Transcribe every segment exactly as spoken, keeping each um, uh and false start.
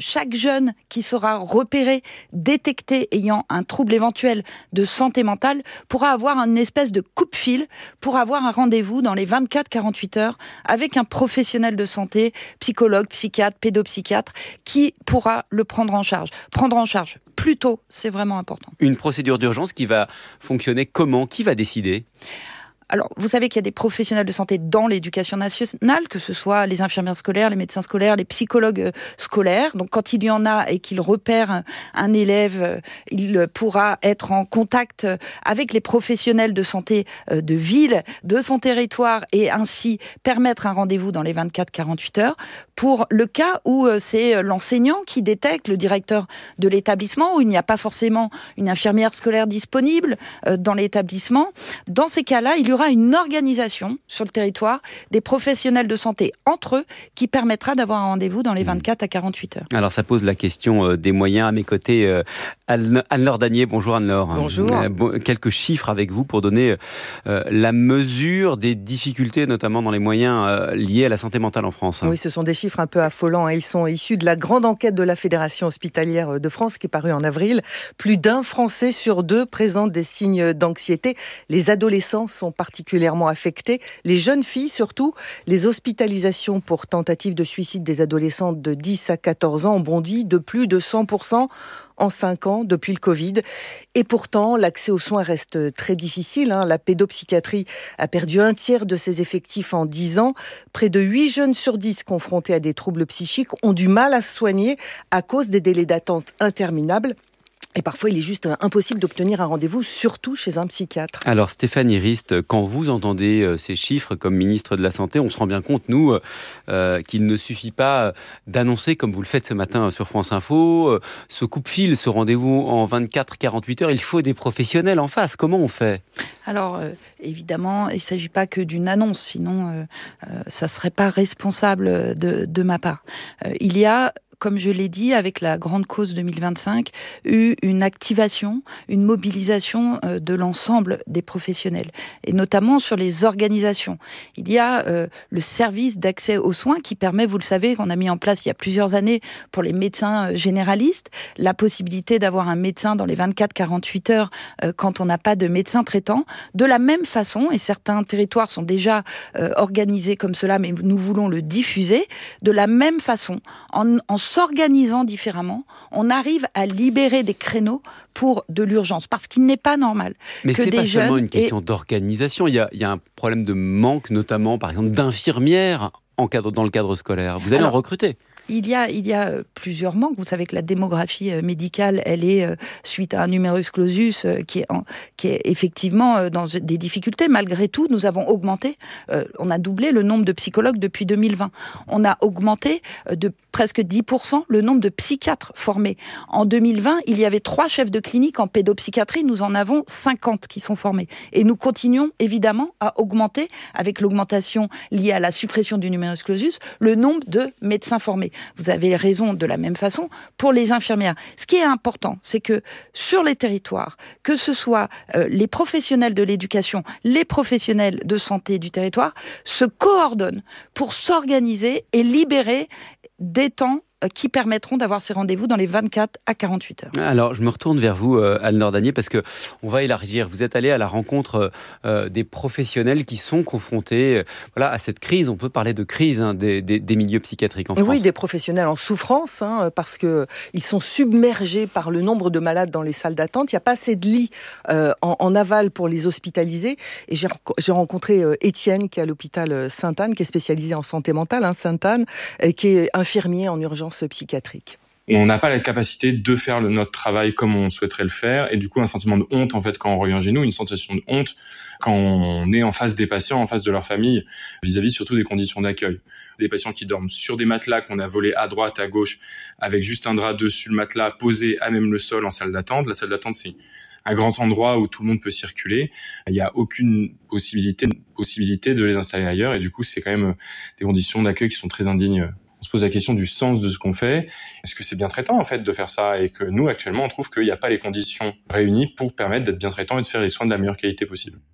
chaque jeune qui sera repéré, détecté ayant un trouble éventuel de santé mentale pourra avoir une espèce de coupe-fil pour avoir un rendez-vous dans les vingt-quatre à quarante-huit heures avec un professionnel de santé, psychologue, psychiatre, pédopsychiatre, qui pourra le prendre en charge. Prendre en charge plus tôt, c'est vraiment important. Une procédure d'urgence qui va fonctionner comment ? Qui va décider ? Alors, vous savez qu'il y a des professionnels de santé dans l'éducation nationale, que ce soit les infirmières scolaires, les médecins scolaires, les psychologues scolaires. Donc, quand il y en a et qu'il repère un élève, il pourra être en contact avec les professionnels de santé de ville, de son territoire, et ainsi permettre un rendez-vous dans les vingt-quatre à quarante-huit heures. Pour le cas où c'est l'enseignant qui détecte, le directeur de l'établissement, où il n'y a pas forcément une infirmière scolaire disponible dans l'établissement, dans ces cas-là, il y aura une organisation sur le territoire des professionnels de santé entre eux qui permettra d'avoir un rendez-vous dans les vingt-quatre à quarante-huit heures. Alors ça pose la question euh, des moyens. À mes côtés, euh, Anne-Laure Danier. Bonjour Anne-Laure. Bonjour. Euh, bon, quelques chiffres avec vous pour donner euh, la mesure des difficultés, notamment dans les moyens euh, liés à la santé mentale en France. Oui, ce sont des chiffres un peu affolants. Ils sont issus de la grande enquête de la Fédération hospitalière de France qui est parue en avril. Plus d'un Français sur deux présente des signes d'anxiété. Les adolescents sont particulièrement affectés. Les jeunes filles surtout. Les hospitalisations pour tentative de suicide des adolescentes de dix à quatorze ans ont bondi de plus de cent pour cent en cinq ans depuis le Covid. Et pourtant, l'accès aux soins reste très difficile. Hein. La pédopsychiatrie a perdu un tiers de ses effectifs en dix ans. Près de huit jeunes sur dix confrontés à des troubles psychiques ont du mal à se soigner à cause des délais d'attente interminables. Et parfois, il est juste impossible d'obtenir un rendez-vous, surtout chez un psychiatre. Alors Stéphanie Rist, quand vous entendez ces chiffres comme ministre de la Santé, on se rend bien compte, nous, euh, qu'il ne suffit pas d'annoncer, comme vous le faites ce matin sur France Info, ce coup-de-fil, ce rendez-vous en vingt-quatre à quarante-huit heures. Il faut des professionnels en face. Comment on fait ? Alors, euh, évidemment, il ne s'agit pas que d'une annonce, sinon euh, euh, ça ne serait pas responsable de, de ma part. Euh, il y a... Comme je l'ai dit, avec la grande cause deux mille vingt-cinq, eu une activation, une mobilisation de l'ensemble des professionnels, et notamment sur les organisations. Il y a euh, le service d'accès aux soins qui permet, vous le savez, qu'on a mis en place il y a plusieurs années pour les médecins généralistes, la possibilité d'avoir un médecin dans les vingt-quatre à quarante-huit heures euh, quand on n'a pas de médecin traitant. De la même façon, et certains territoires sont déjà euh, organisés comme cela, mais nous voulons le diffuser, de la même façon, en, en s'organisant différemment, on arrive à libérer des créneaux pour de l'urgence. Parce qu'il n'est pas normal Mais que ce n'est des pas jeunes... seulement une question et... d'organisation. Il y, a, il y a un problème de manque, notamment, par exemple, d'infirmières en cadre, dans le cadre scolaire. Vous allez Alors, en recruter ? Il y a, il y a plusieurs manques. Vous savez que la démographie médicale, elle est euh, suite à un numerus clausus euh, qui, est en, qui est effectivement euh, dans des difficultés. Malgré tout, nous avons augmenté, euh, on a doublé le nombre de psychologues depuis deux mille vingt. On a augmenté euh, de presque dix pour cent le nombre de psychiatres formés. En deux mille vingt, il y avait trois chefs de clinique en pédopsychiatrie. Nous en avons cinquante qui sont formés. Et nous continuons évidemment à augmenter, avec l'augmentation liée à la suppression du numerus clausus, le nombre de médecins formés. Vous avez raison de la même façon pour les infirmières. Ce qui est important, c'est que sur les territoires, que ce soit euh, les professionnels de l'éducation, les professionnels de santé du territoire, se coordonnent pour s'organiser et libérer des temps qui permettront d'avoir ces rendez-vous dans les vingt-quatre à quarante-huit heures. Alors, je me retourne vers vous, euh, Anne-Laure Danier, parce que on va élargir. Vous êtes allée à la rencontre euh, des professionnels qui sont confrontés euh, voilà, à cette crise. On peut parler de crise hein, des, des, des milieux psychiatriques en Et France. Oui, des professionnels en souffrance, hein, parce qu'ils sont submergés par le nombre de malades dans les salles d'attente. Il n'y a pas assez de lits euh, en, en aval pour les hospitaliser. Et j'ai, j'ai rencontré euh, Étienne, qui est à l'hôpital Sainte-Anne, qui est spécialisé en santé mentale, hein, Sainte-Anne, et qui est infirmier en urgence psychiatrique. On n'a pas la capacité de faire le, notre travail comme on souhaiterait le faire, et du coup un sentiment de honte en fait quand on revient chez nous, une sensation de honte quand on est en face des patients, en face de leur famille, vis-à-vis surtout des conditions d'accueil. Des patients qui dorment sur des matelas qu'on a volés à droite, à gauche, avec juste un drap dessus le matelas, posé à même le sol en salle d'attente. La salle d'attente, c'est un grand endroit où tout le monde peut circuler. Il n'y a aucune possibilité, possibilité de les installer ailleurs, et du coup c'est quand même des conditions d'accueil qui sont très indignes. On se pose la question du sens de ce qu'on fait. Est-ce que c'est bien traitant, en fait, de faire ça? Et que nous, actuellement, on trouve qu'il n'y a pas les conditions réunies pour permettre d'être bien traitant et de faire les soins de la meilleure qualité possible.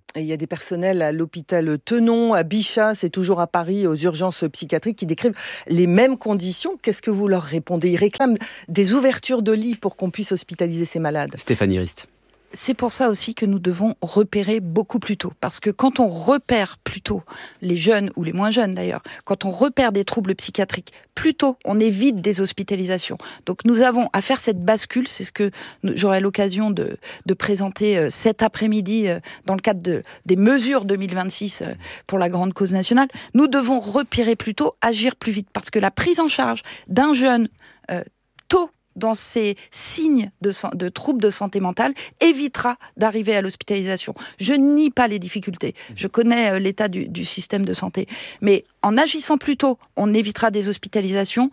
Et il y a des personnels à l'hôpital Tenon, à Bichat, c'est toujours à Paris, aux urgences psychiatriques, qui décrivent les mêmes conditions. Qu'est-ce que vous leur répondez ? Ils réclament des ouvertures de lits pour qu'on puisse hospitaliser ces malades. Stéphanie Rist. C'est pour ça aussi que nous devons repérer beaucoup plus tôt. Parce que quand on repère plus tôt, les jeunes ou les moins jeunes d'ailleurs, quand on repère des troubles psychiatriques plus tôt, on évite des hospitalisations. Donc nous avons à faire cette bascule, c'est ce que j'aurai l'occasion de, de présenter cet après-midi dans le cadre de, des mesures deux mille vingt-six pour la grande cause nationale. Nous devons repérer plus tôt, agir plus vite. Parce que la prise en charge d'un jeune euh, tôt, dans ces signes de, de troubles de santé mentale, évitera d'arriver à l'hospitalisation. Je nie pas les difficultés. Je connais euh, l'état du, du système de santé. Mais en agissant plus tôt, on évitera des hospitalisations.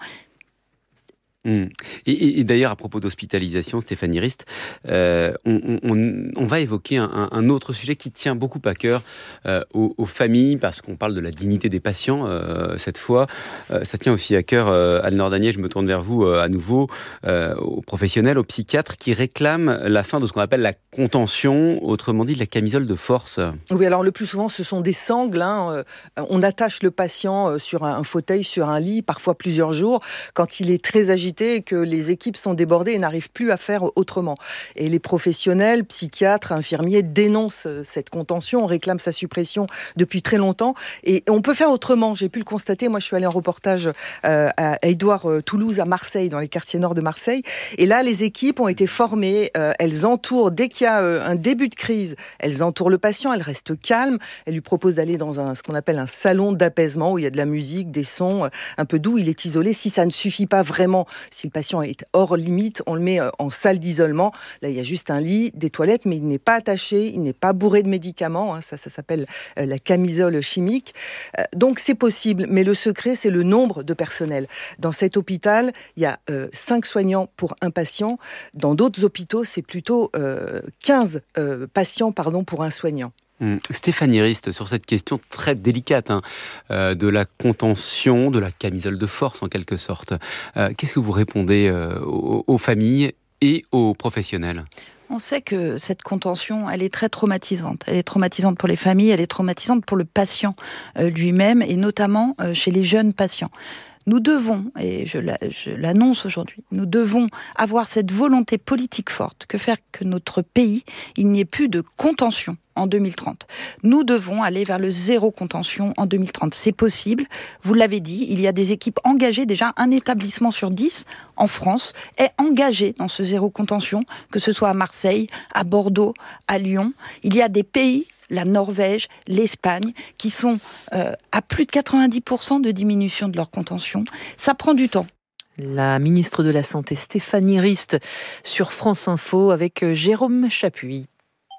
Mmh. Et, et, et d'ailleurs, à propos d'hospitalisation, Stéphanie Rist, euh, on, on, on va évoquer un, un autre sujet qui tient beaucoup à cœur euh, aux, aux familles, parce qu'on parle de la dignité des patients euh, cette fois. Euh, ça tient aussi à cœur, euh, Anne Nordanier, je me tourne vers vous euh, à nouveau, euh, aux professionnels, aux psychiatres qui réclament la fin de ce qu'on appelle la contention, autrement dit de la camisole de force. Oui, alors le plus souvent, ce sont des sangles. Hein. On attache le patient sur un fauteuil, sur un lit, parfois plusieurs jours, quand il est très agité et que les équipes sont débordées et n'arrivent plus à faire autrement. Et les professionnels, psychiatres, infirmiers dénoncent cette contention, on réclame sa suppression depuis très longtemps. Et on peut faire autrement, j'ai pu le constater. Moi, je suis allée en reportage euh, à Édouard euh, Toulouse, à Marseille, dans les quartiers nord de Marseille. Et là, les équipes ont été formées. Euh, elles entourent, dès qu'il y a euh, un début de crise, elles entourent le patient, elles restent calmes. Elles lui proposent d'aller dans un, ce qu'on appelle un salon d'apaisement, où il y a de la musique, des sons, euh, un peu doux. Il est isolé. Si ça ne suffit pas vraiment, si le patient est hors limite, on le met en salle d'isolement. Là, il y a juste un lit, des toilettes, mais il n'est pas attaché, il n'est pas bourré de médicaments. Hein, ça, ça s'appelle la camisole chimique. Donc, c'est possible, mais le secret, c'est le nombre de personnel. Dans cet hôpital, il y a euh, cinq soignants pour un patient. Dans d'autres hôpitaux, c'est plutôt euh, quinze euh, patients pardon, pour un soignant. Mmh. Stéphanie Rist, sur cette question très délicate hein, euh, de la contention, de la camisole de force en quelque sorte, euh, qu'est-ce que vous répondez euh, aux, aux familles et aux professionnels ? On sait que cette contention, elle est très traumatisante. Elle est traumatisante pour les familles, elle est traumatisante pour le patient euh, lui-même, et notamment euh, chez les jeunes patients. Nous devons, et je l'annonce aujourd'hui, nous devons avoir cette volonté politique forte que faire que notre pays, il n'y ait plus de contention en deux mille trente. Nous devons aller vers le zéro contention en deux mille trente. C'est possible, vous l'avez dit, il y a des équipes engagées, déjà un établissement sur dix en France est engagé dans ce zéro contention, que ce soit à Marseille, à Bordeaux, à Lyon. Il y a des pays, la Norvège, l'Espagne, qui sont euh, à plus de quatre-vingt-dix pour cent de diminution de leur contention. Ça prend du temps. La ministre de la Santé, Stéphanie Rist, sur France Info avec Jérôme Chapuis.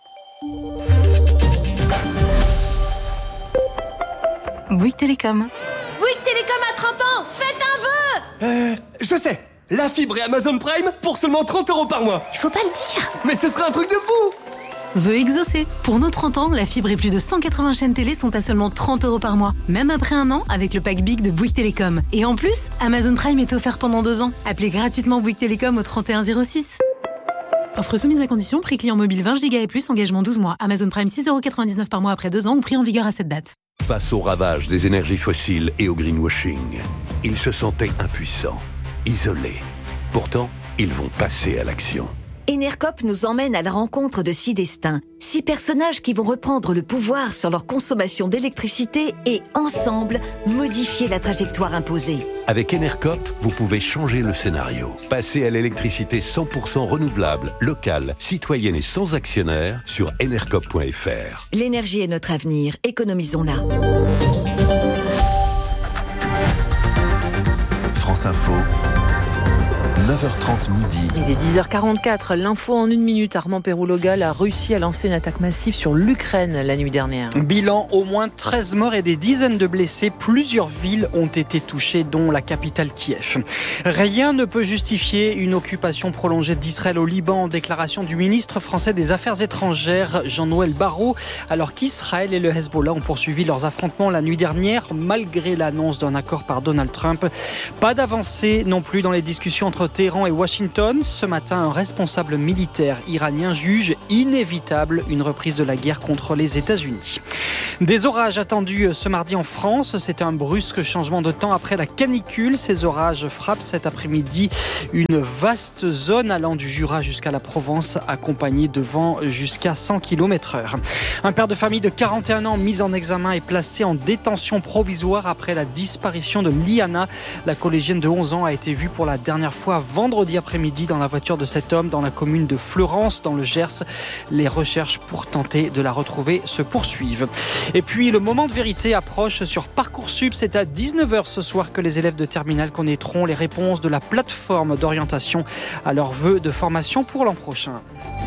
Bouygues Télécom. Bouygues Télécom a trente ans. Faites un vœu. Euh, je sais. La fibre et Amazon Prime pour seulement trente euros par mois. Il faut pas le dire. Mais ce serait un truc de fou. Vœu exaucé. Pour nos trente ans, la fibre et plus de cent quatre-vingts chaînes télé sont à seulement trente euros par mois. Même après un an, avec le pack Big de Bouygues Télécom. Et en plus, Amazon Prime est offert pendant deux ans. Appelez gratuitement Bouygues Télécom au trente et un zéro six. Offre soumise à condition, prix client mobile vingt giga et plus, engagement douze mois. Amazon Prime six euros quatre-vingt-dix-neuf par mois après deux ans ou prix en vigueur à cette date. Face au ravage des énergies fossiles et au greenwashing, ils se sentaient impuissants, isolés. Pourtant, ils vont passer à l'action. Enercop nous emmène à la rencontre de six destins, six personnages qui vont reprendre le pouvoir sur leur consommation d'électricité et, ensemble, modifier la trajectoire imposée. Avec Enercop, vous pouvez changer le scénario. Passer à l'électricité cent pour cent renouvelable, locale, citoyenne et sans actionnaire sur enercop point f r. L'énergie est notre avenir, économisons-la. France Info. neuf heures trente midi. Il est dix heures quarante-quatre, l'info en une minute. Armand Pérouloga, la Russie a lancé une attaque massive sur l'Ukraine la nuit dernière. Bilan, au moins treize morts et des dizaines de blessés. Plusieurs villes ont été touchées, dont la capitale Kiev. Rien ne peut justifier une occupation prolongée d'Israël au Liban. Déclaration du ministre français des Affaires étrangères, Jean-Noël Barrot, alors qu'Israël et le Hezbollah ont poursuivi leurs affrontements la nuit dernière, malgré l'annonce d'un accord par Donald Trump. Pas d'avancée non plus dans les discussions entre Téhéran et Washington. Ce matin, un responsable militaire iranien juge inévitable une reprise de la guerre contre les États-Unis. Des orages attendus ce mardi en France. C'est un brusque changement de temps après la canicule. Ces orages frappent cet après-midi une vaste zone allant du Jura jusqu'à la Provence, accompagnée de vents jusqu'à cent kilomètres heure. Un père de famille de quarante et un ans mis en examen est placé en détention provisoire après la disparition de Liana. La collégienne de onze ans a été vue pour la dernière fois vendredi après-midi dans la voiture de cet homme dans la commune de Fleurance, dans le Gers. Les recherches pour tenter de la retrouver se poursuivent. Et puis le moment de vérité approche sur Parcoursup. C'est à dix-neuf heures ce soir que les élèves de terminale connaîtront les réponses de la plateforme d'orientation à leurs vœux de formation pour l'an prochain.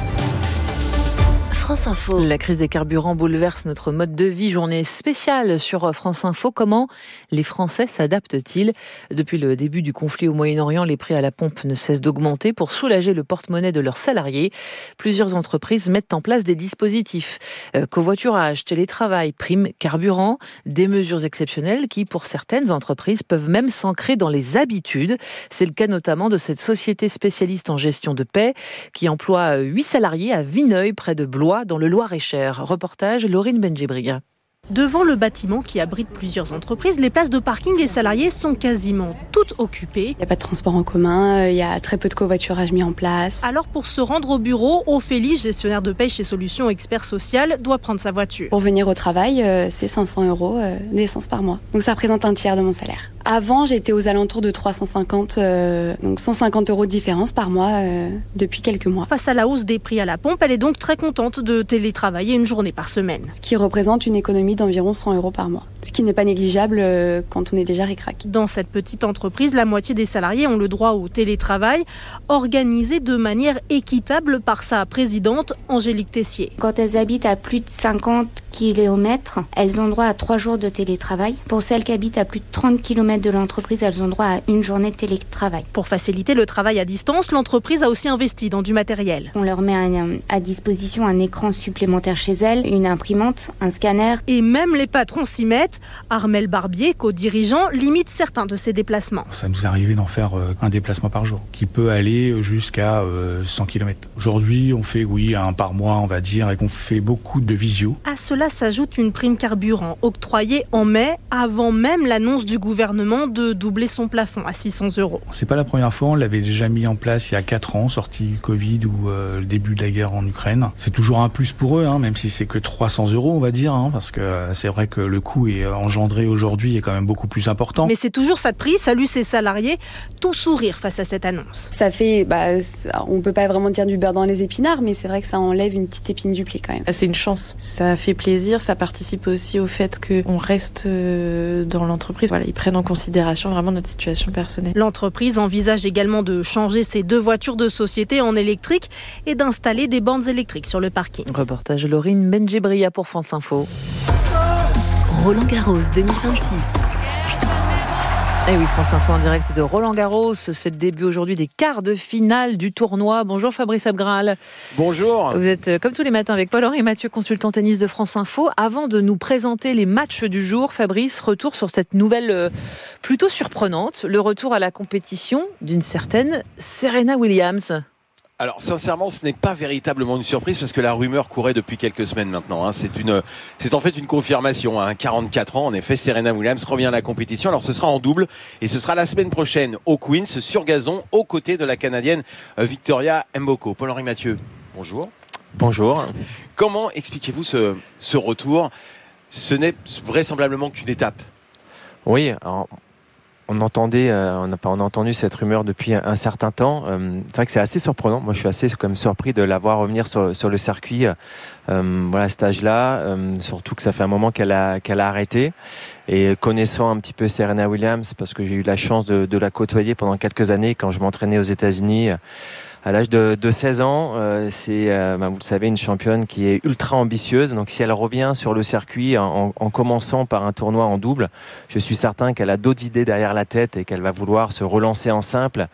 France Info. La crise des carburants bouleverse notre mode de vie. Journée spéciale sur France Info. Comment les Français s'adaptent-ils ? Depuis le début du conflit au Moyen-Orient, les prix à la pompe ne cessent d'augmenter pour soulager le porte-monnaie de leurs salariés. Plusieurs entreprises mettent en place des dispositifs. Euh, covoiturage, télétravail, primes, carburant, des mesures exceptionnelles qui, pour certaines entreprises, peuvent même s'ancrer dans les habitudes. C'est le cas notamment de cette société spécialiste en gestion de paie qui emploie huit salariés à Vineuil, près de Blois, dans le Loir-et-Cher. Reportage Laurine Benjibriga. Devant le bâtiment qui abrite plusieurs entreprises, les places de parking des salariés sont quasiment toutes occupées. Il n'y a pas de transport en commun, il y a très peu de covoiturage mis en place. Alors pour se rendre au bureau, Ophélie, gestionnaire de paye chez Solutions Expert Social, doit prendre sa voiture. Pour venir au travail, c'est cinq cents euros d'essence par mois. Donc ça représente un tiers de mon salaire. Avant, j'étais aux alentours de trois cent cinquante, euh, donc cent cinquante euros de différence par mois euh, depuis quelques mois. Face à la hausse des prix à la pompe, elle est donc très contente de télétravailler une journée par semaine. Ce qui représente une économie d'environ cent euros par mois. Ce qui n'est pas négligeable euh, quand on est déjà ric-rac. Dans cette petite entreprise, la moitié des salariés ont le droit au télétravail, organisé de manière équitable par sa présidente, Angélique Tessier. Quand elles habitent à plus de cinquante kilomètres, elles ont droit à trois jours de télétravail. Pour celles qui habitent à plus de trente kilomètres de l'entreprise, elles ont droit à une journée de télétravail. Pour faciliter le travail à distance, l'entreprise a aussi investi dans du matériel. On leur met un, à disposition un écran supplémentaire chez elles, une imprimante, un scanner. Et même les patrons s'y mettent. Armel Barbier, co-dirigeant, limite certains de ces déplacements. Ça nous est arrivé d'en faire un déplacement par jour, qui peut aller jusqu'à cent kilomètres. Aujourd'hui, on fait, oui, un par mois, on va dire, et qu'on fait beaucoup de visio. À cela s'ajoute une prime carburant octroyée en mai, avant même l'annonce du gouvernement de doubler son plafond à six cents euros. C'est pas la première fois, on l'avait déjà mis en place il y a quatre ans, sorti Covid ou euh, le début de la guerre en Ukraine. C'est toujours un plus pour eux, hein, même si c'est que trois cents euros, on va dire, hein, parce que euh, c'est vrai que le coût est engendré aujourd'hui est quand même beaucoup plus important. Mais c'est toujours ça de prix, salue ses salariés, tout sourire face à cette annonce. Ça fait, bah, on peut pas vraiment dire du beurre dans les épinards, mais c'est vrai que ça enlève une petite épine du pied quand même. C'est une chance, ça fait plaisir, ça participe aussi au fait qu'on reste dans l'entreprise. Voilà, ils prennent en considération vraiment notre situation personnelle. L'entreprise envisage également de changer ses deux voitures de société en électrique et d'installer des bornes électriques sur le parking. Reportage Laurine Benjibria pour France Info. Roland Garros deux mille vingt-six. Et oui, France Info en direct de Roland Garros. C'est le début aujourd'hui des quarts de finale du tournoi. Bonjour Fabrice Abgral. Bonjour. Vous êtes comme tous les matins avec Paul-Henri Mathieu, consultant tennis de France Info. Avant de nous présenter les matchs du jour, Fabrice, retour sur cette nouvelle plutôt surprenante, le retour à la compétition d'une certaine Serena Williams. Alors sincèrement, ce n'est pas véritablement une surprise parce que la rumeur courait depuis quelques semaines maintenant. Hein. C'est une, c'est en fait une confirmation. Hein. quarante-quatre ans, en effet, Serena Williams revient à la compétition. Alors ce sera en double et ce sera la semaine prochaine au Queens sur gazon aux côtés de la Canadienne Victoria Mboko. Paul-Henri Mathieu, bonjour. Bonjour. Comment expliquez-vous ce, ce retour ? Ce n'est vraisemblablement qu'une étape. Oui. Alors... On entendait, euh, on, a, on a entendu cette rumeur depuis un, un certain temps. Euh, c'est vrai que c'est assez surprenant. Moi, je suis assez comme surpris de la voir revenir sur, sur le circuit. Euh, voilà, à cet âge-là, euh, surtout que ça fait un moment qu'elle a, qu'elle a arrêté. Et connaissant un petit peu Serena Williams, parce que j'ai eu la chance de, de la côtoyer pendant quelques années quand je m'entraînais aux États-Unis. À l'âge de, de seize ans, euh, c'est, euh, ben vous le savez, une championne qui est ultra ambitieuse. Donc si elle revient sur le circuit en, en commençant par un tournoi en double, je suis certain qu'elle a d'autres idées derrière la tête et qu'elle va vouloir se relancer en simple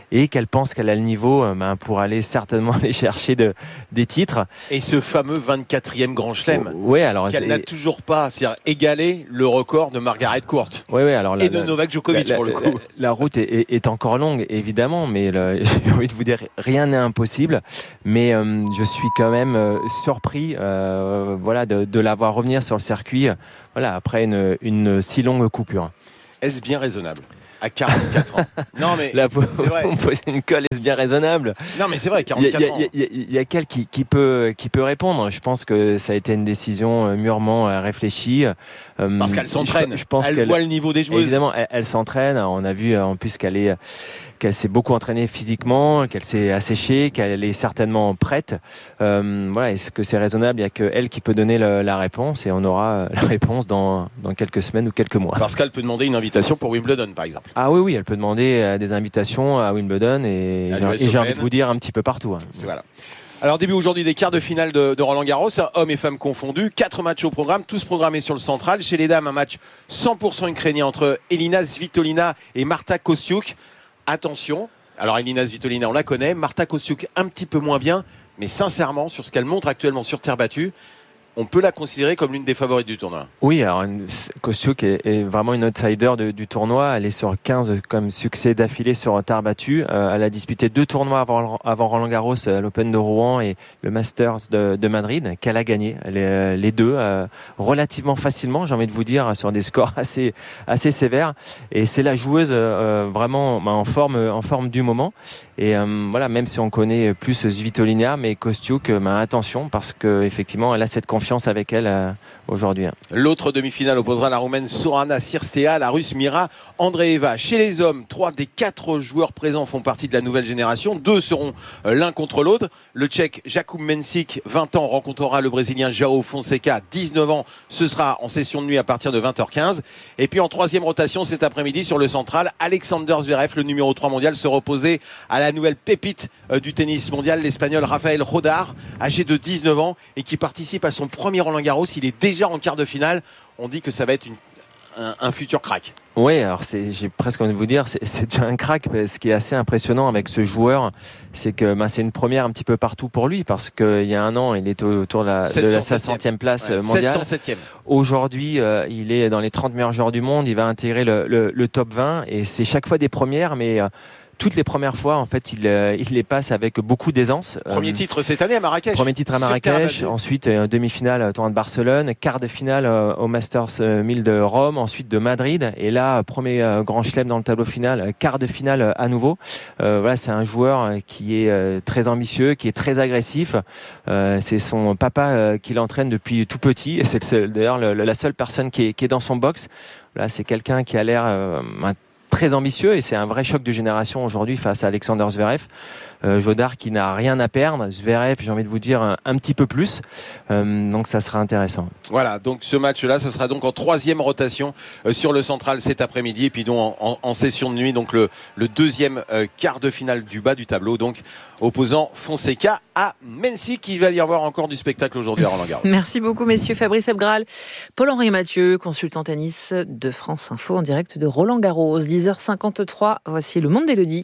et qu'elle pense qu'elle a le niveau euh, ben, pour aller certainement aller chercher de, des titres. Et ce fameux vingt-quatrième Grand Chelem, oh, ouais, alors, qu'elle n'a toujours pas, c'est-à-dire égalé le record de Margaret Court ouais, ouais, alors, et la, de la, Novak Djokovic la, pour le la, coup. La, la route est, est, est encore longue, évidemment, mais le, j'ai envie de vous dire, rien n'est impossible. Mais euh, je suis quand même euh, surpris euh, voilà, de, de la voir revenir sur le circuit voilà, après une, une si longue coupure. Est-ce bien raisonnable à quarante-quatre ans? Non mais là, vous, c'est vrai. Vous me posez une colle, est-ce bien raisonnable? Non mais c'est vrai, quarante-quatre il y a, ans. Il y a, il y a quel qui, qui, peut, qui peut répondre? Je pense que ça a été une décision mûrement réfléchie. Parce qu'elle s'entraîne, je, je pense elle qu'elle, voit le niveau des joueuses. Évidemment, elle, elle s'entraîne. On a vu en plus qu'elle est... qu'elle s'est beaucoup entraînée physiquement, qu'elle s'est asséchée, qu'elle est certainement prête. Euh, voilà, est-ce que c'est raisonnable? Il n'y a que elle qui peut donner le, la réponse et on aura la réponse dans, dans quelques semaines ou quelques mois. Parce qu'elle peut demander une invitation pour Wimbledon, par exemple. Ah oui, oui, elle peut demander des invitations à Wimbledon et, j'ai, et j'ai envie de vous dire un petit peu partout. Hein. C'est voilà. Alors début aujourd'hui des quarts de finale de, de Roland Garros, hommes et femmes confondus, quatre matchs au programme, tous programmés sur le central. Chez les dames, un match cent pour cent ukrainien entre Elina Svitolina et Marta Kostyuk. Attention, alors Elina Svitolina on la connaît, Marta Kostyuk un petit peu moins bien, mais sincèrement sur ce qu'elle montre actuellement sur terre battue, on peut la considérer comme l'une des favorites du tournoi. Oui, alors Kostyuk est, est vraiment une outsider de, du tournoi. Elle est sur quinze comme succès d'affilée sur terre battue. Euh, elle a disputé deux tournois avant, avant Roland Garros, l'Open de Rouen et le Masters de, de Madrid, qu'elle a gagné. Les, les deux euh, relativement facilement, j'ai envie de vous dire, sur des scores assez, assez sévères. Et c'est la joueuse euh, vraiment en forme, en forme du moment. Et euh, voilà, même si on connaît plus Svitolina, mais Kostyuk, bah, attention parce que effectivement, elle a cette confiance avec elle euh, aujourd'hui. L'autre demi-finale opposera la Roumaine Sorana Cirstea, la Russe Mira Andreeva. Chez les hommes, trois des quatre joueurs présents font partie de la nouvelle génération. Deux seront euh, l'un contre l'autre. Le Tchèque Jakub Mensik, vingt ans, rencontrera le Brésilien João Fonseca, dix-neuf ans. Ce sera en session de nuit à partir de vingt heures quinze. Et puis en troisième rotation cet après-midi sur le central, Alexander Zverev, le numéro trois mondial, se reposer à la nouvelle pépite euh, du tennis mondial, l'Espagnol Rafael Rodar, âgé de dix-neuf ans et qui participe à son premier Roland Garros. Il est déjà en quart de finale. On dit que ça va être une, un, un futur crack. Oui, alors c'est, j'ai presque envie de vous dire, c'est, c'est déjà un crack. Ce qui est assez impressionnant avec ce joueur, c'est que ben, c'est une première un petit peu partout pour lui, parce qu'il y a un an, il était autour de la, de la soixantième place ouais, mondiale. sept cent septième. Aujourd'hui, euh, il est dans les trente meilleurs joueurs du monde. Il va intégrer le, le, le top vingt et c'est chaque fois des premières, mais euh, toutes les premières fois, en fait, il, euh, il les passe avec beaucoup d'aisance. Premier euh, titre cette année à Marrakech. Premier titre à Marrakech. Ensuite, euh, demi-finale au tournoi de Barcelone. Quart de finale euh, au Masters euh, mille de Rome. Ensuite de Madrid. Et là, premier euh, grand chelem dans le tableau final. Quart de finale euh, à nouveau. Euh, voilà, c'est un joueur qui est euh, très ambitieux, qui est très agressif. Euh, c'est son papa euh, qui l'entraîne depuis tout petit. Et c'est le seul, d'ailleurs le, la seule personne qui est, qui est dans son box. Là, c'est quelqu'un qui a l'air euh, très ambitieux et c'est un vrai choc de génération aujourd'hui face à Alexander Zverev. Euh, Jodar qui n'a rien à perdre, Zverev, j'ai envie de vous dire un, un petit peu plus. Euh, donc ça sera intéressant. Voilà, donc ce match-là, ce sera donc en troisième rotation euh, sur le central cet après-midi et puis donc en, en, en session de nuit, donc le, le deuxième euh, quart de finale du bas du tableau, donc opposant Fonseca à Mensik. Il va y avoir encore du spectacle aujourd'hui à Roland Garros. Merci beaucoup messieurs. Fabrice Ebgral, Paul-Henri Mathieu, consultant tennis de France Info en direct de Roland Garros. dix heures cinquante-trois, voici le monde d'Élodie.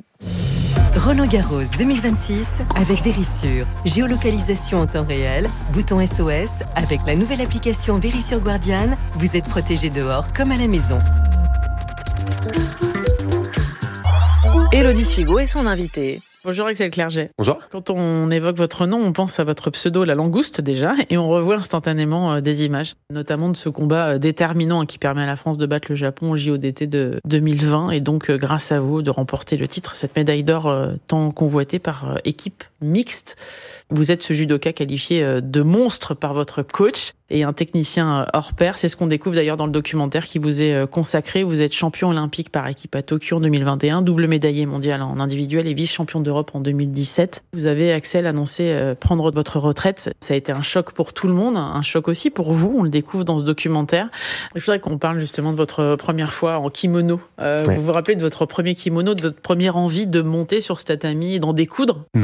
Roland Garros deux mille vingt-six avec Verisure. Géolocalisation en temps réel, bouton S O S. Avec la nouvelle application Verisure Guardian, vous êtes protégé dehors comme à la maison. Élodie Suigo et son invité. Bonjour Axel Clerget. Bonjour. Quand on évoque votre nom, on pense à votre pseudo, la langouste déjà, et on revoit instantanément des images, notamment de ce combat déterminant qui permet à la France de battre le Japon au J O D T de deux mille vingt, et donc grâce à vous de remporter le titre, cette médaille d'or tant convoitée par équipe mixte. Vous êtes ce judoka qualifié de monstre par votre coach et un technicien hors pair. C'est ce qu'on découvre d'ailleurs dans le documentaire qui vous est consacré. Vous êtes champion olympique par équipe à Tokyo en deux mille vingt et un, double médaillé mondial en individuel et vice-champion d'Europe en deux mille dix-sept. Vous avez, Axel, annoncé prendre votre retraite. Ça a été un choc pour tout le monde, un choc aussi pour vous. On le découvre dans ce documentaire. Je voudrais qu'on parle justement de votre première fois en kimono. Euh, ouais. Vous vous rappelez de votre premier kimono, de votre première envie de monter sur ce tatami et d'en découdre ? Non, je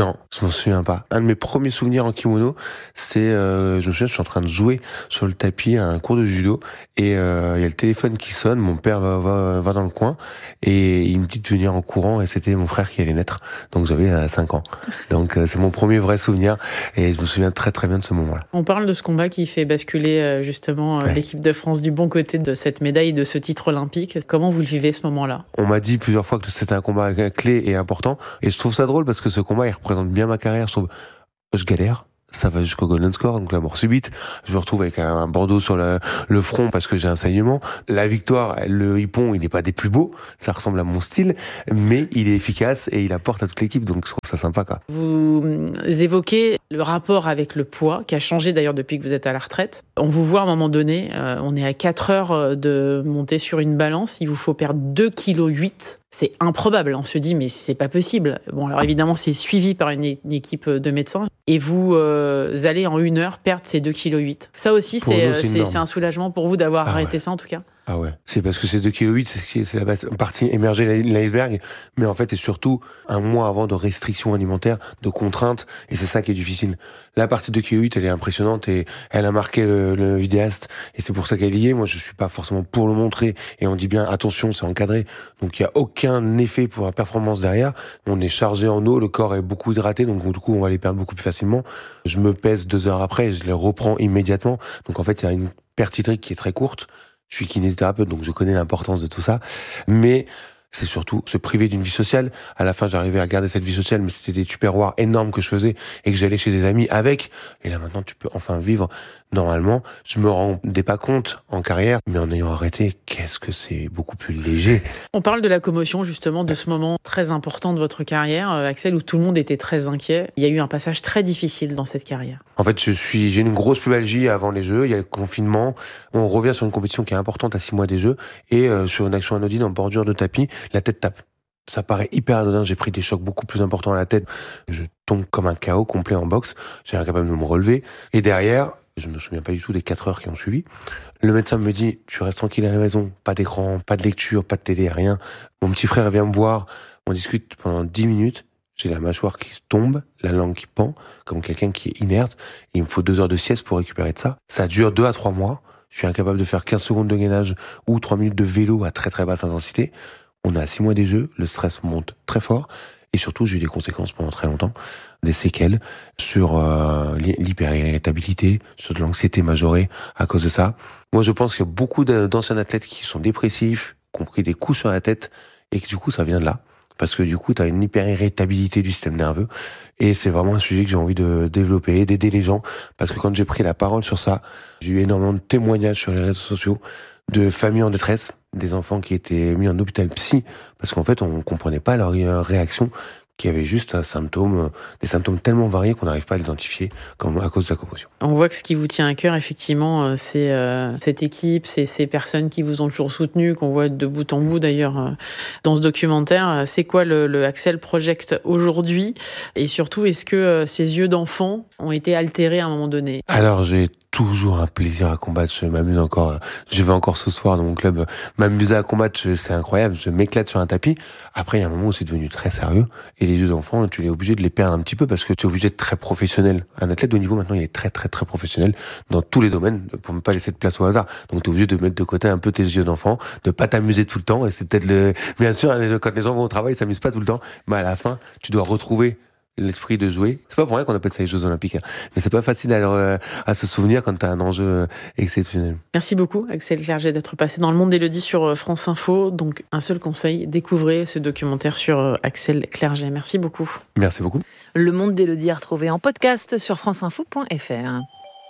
m'en souviens pas. Un de mes premiers souvenirs en kimono, c'est, euh, je me souviens, je suis en train de jouer sur le tapis à un cours de judo et il euh, y a le téléphone qui sonne, mon père va, va, va dans le coin et il me dit de venir en courant et c'était mon frère qui allait naître. Donc j'avais euh, cinq ans. Donc euh, c'est mon premier vrai souvenir et je me souviens très très bien de ce moment-là. On parle de ce combat qui fait basculer euh, justement euh, ouais. l'équipe de France du bon côté de cette médaille, de ce titre olympique. Comment vous le vivez ce moment-là ? On m'a dit plusieurs fois que c'était un combat clé et important et je trouve ça drôle parce que ce combat il représente bien ma carrière. Je trouve, je galère. Ça va jusqu'au golden score, donc la mort subite. Je me retrouve avec un bandeau sur le, le front parce que j'ai un saignement. La victoire, le hippon, il n'est pas des plus beaux. Ça ressemble à mon style, mais il est efficace et il apporte à toute l'équipe. Donc je trouve ça sympa, quoi. Vous évoquez le rapport avec le poids, qui a changé d'ailleurs depuis que vous êtes à la retraite. On vous voit à un moment donné, euh, on est à quatre heures de monter sur une balance. Il vous faut perdre deux virgule huit kilos. C'est improbable. On se dit, mais c'est pas possible. Bon, alors évidemment, c'est suivi par une, une équipe de médecins. Et vous euh, allez en une heure perdre ces deux virgule huit kilos. Ça aussi, c'est, nous, c'est, c'est, c'est un soulagement pour vous d'avoir ah arrêté ouais. ça, en tout cas. Ah ouais, c'est parce que ces deux virgule huit kilos, c'est, ce qui est, c'est la partie émergée de l'iceberg. Mais en fait, c'est surtout un mois avant de restrictions alimentaires, de contraintes. Et c'est ça qui est difficile. La partie deux virgule huit, elle est impressionnante et elle a marqué le, le vidéaste. Et c'est pour ça qu'elle y est. Moi, je suis pas forcément pour le montrer. Et on dit bien, attention, c'est encadré. Donc, il y a aucun effet pour la performance derrière. On est chargé en eau, le corps est beaucoup hydraté. Donc, du coup, on va les perdre beaucoup plus facilement. Je me pèse deux heures après et je les reprends immédiatement. Donc, en fait, il y a une perte hydrique qui est très courte. Je suis kinésithérapeute, donc je connais l'importance de tout ça. Mais c'est surtout se priver d'une vie sociale. À la fin, j'arrivais à garder cette vie sociale, mais c'était des tupperwares énormes que je faisais et que j'allais chez des amis avec. Et là, maintenant, tu peux enfin vivre normalement. Je me rendais pas compte en carrière, mais en ayant arrêté, qu'est-ce que c'est beaucoup plus léger. On parle de la commotion, justement, de ce moment très important de votre carrière, Axel, où tout le monde était très inquiet. Il y a eu un passage très difficile dans cette carrière. En fait, je suis, j'ai une grosse pubalgie avant les Jeux. Il y a le confinement. On revient sur une compétition qui est importante à six mois des Jeux et euh, sur une action anodine en bordure de tapis, la tête tape. Ça paraît hyper anodin, j'ai pris des chocs beaucoup plus importants à la tête. Je tombe comme un K O complet en boxe. J'ai incapable de me relever. Et derrière, je me souviens pas du tout des quatre heures qui ont suivi. Le médecin me dit, tu restes tranquille à la maison, pas d'écran, pas de lecture, pas de télé, rien. Mon petit frère vient me voir, on discute pendant dix minutes. J'ai la mâchoire qui tombe, la langue qui pend, comme quelqu'un qui est inerte. Et il me faut deux heures de sieste pour récupérer de ça. Ça dure deux à trois mois. Je suis incapable de faire quinze secondes de gainage ou trois minutes de vélo à très très basse intensité. On est à six mois des Jeux, le stress monte très fort. Et surtout, j'ai eu des conséquences pendant très longtemps, des séquelles sur euh, l'hyperirritabilité, sur de l'anxiété majorée à cause de ça. Moi, je pense qu'il y a beaucoup d'anciens athlètes qui sont dépressifs, qui ont pris des coups sur la tête, et que du coup, ça vient de là. Parce que du coup, tu as une hyperirritabilité du système nerveux. Et c'est vraiment un sujet que j'ai envie de développer, d'aider les gens. Parce que quand j'ai pris la parole sur ça, j'ai eu énormément de témoignages sur les réseaux sociaux de familles en détresse, des enfants qui étaient mis en hôpital psy, parce qu'en fait, on comprenait pas leur réaction, qui avait juste un symptôme, des symptômes tellement variés qu'on n'arrive pas à l'identifier comme à cause de la commotion. On voit que ce qui vous tient à cœur, effectivement, c'est euh, cette équipe, c'est ces personnes qui vous ont toujours soutenu, qu'on voit de bout en bout d'ailleurs euh, dans ce documentaire. C'est quoi le, le Axel Project aujourd'hui ? Et surtout, est-ce que euh, ces yeux d'enfant ont été altérés à un moment donné ? Alors, j'ai toujours un plaisir à combattre, je m'amuse encore, je vais encore ce soir dans mon club m'amuser à combattre, c'est incroyable, je m'éclate sur un tapis. Après, il y a un moment où c'est devenu très sérieux, et les yeux d'enfant, tu es obligé de les perdre un petit peu, parce que tu es obligé d'être très professionnel. Un athlète de haut niveau, maintenant, il est très très très professionnel dans tous les domaines, pour ne pas laisser de place au hasard. Donc, tu es obligé de mettre de côté un peu tes yeux d'enfant, de pas t'amuser tout le temps, et c'est peut-être le, bien sûr, quand les gens vont au travail, ils s'amusent pas tout le temps, mais à la fin, tu dois retrouver l'esprit de jouer. C'est pas pour rien qu'on appelle ça les Jeux Olympiques, hein. Mais c'est pas facile à, à se souvenir quand t'as un enjeu exceptionnel. Merci beaucoup, Axel Clerget, d'être passé dans Le Monde d'Élodie sur France Info. Donc, un seul conseil, découvrez ce documentaire sur Axel Clerget. Merci beaucoup. Merci beaucoup. Le Monde d'Élodie à retrouver en podcast sur franceinfo point f r.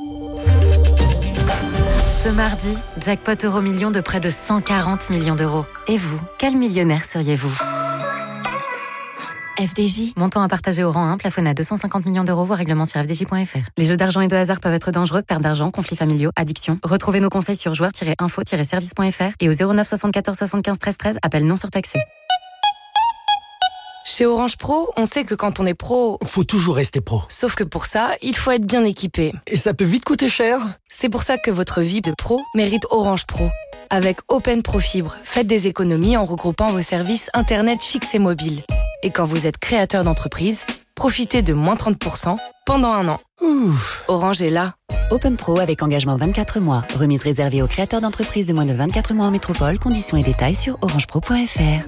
Ce mardi, jackpot euro million de près de cent quarante millions d'euros. Et vous, quel millionnaire seriez-vous ? F D J. Montant à partager au rang un, plafonné à deux cent cinquante millions d'euros, voire règlement sur f d j point f r. Les jeux d'argent et de hasard peuvent être dangereux, perte d'argent, conflits familiaux, addiction. Retrouvez nos conseils sur joueurs tiret info tiret service point f r et au zéro neuf soixante-quatorze soixante-quinze treize treize, appel non surtaxé. Chez Orange Pro, on sait que quand on est pro... faut toujours rester pro. Sauf que pour ça, il faut être bien équipé. Et ça peut vite coûter cher. C'est pour ça que votre vie de pro mérite Orange Pro. Avec Open Pro Fibre, faites des économies en regroupant vos services Internet fixe et mobile. Et quand vous êtes créateur d'entreprise, profitez de moins trente pour cent pendant un an. Ouh. Orange est là. Open Pro avec engagement vingt-quatre mois. Remise réservée aux créateurs d'entreprises de moins de vingt-quatre mois en métropole. Conditions et détails sur orange pro point f r.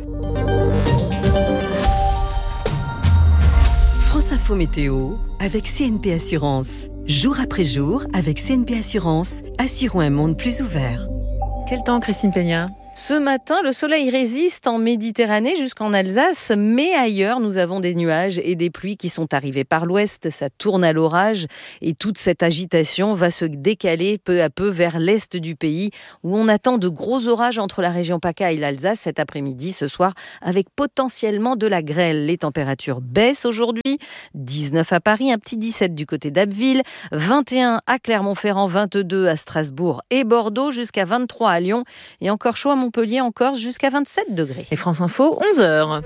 France Info Météo avec C N P Assurance. Jour après jour, avec C N P Assurance, assurons un monde plus ouvert. Quel temps, Christine Peña ? Ce matin, le soleil résiste en Méditerranée jusqu'en Alsace, mais ailleurs, nous avons des nuages et des pluies qui sont arrivés par l'ouest. Ça tourne à l'orage et toute cette agitation va se décaler peu à peu vers l'est du pays où on attend de gros orages entre la région PACA et l'Alsace cet après-midi, ce soir, avec potentiellement de la grêle. Les températures baissent aujourd'hui. dix-neuf à Paris, un petit dix-sept du côté d'Abbeville, vingt et un à Clermont-Ferrand, vingt-deux à Strasbourg et Bordeaux, jusqu'à vingt-trois à Lyon et encore chaud à Montpellier, en Corse, jusqu'à vingt-sept degrés. Et France Info, onze heures.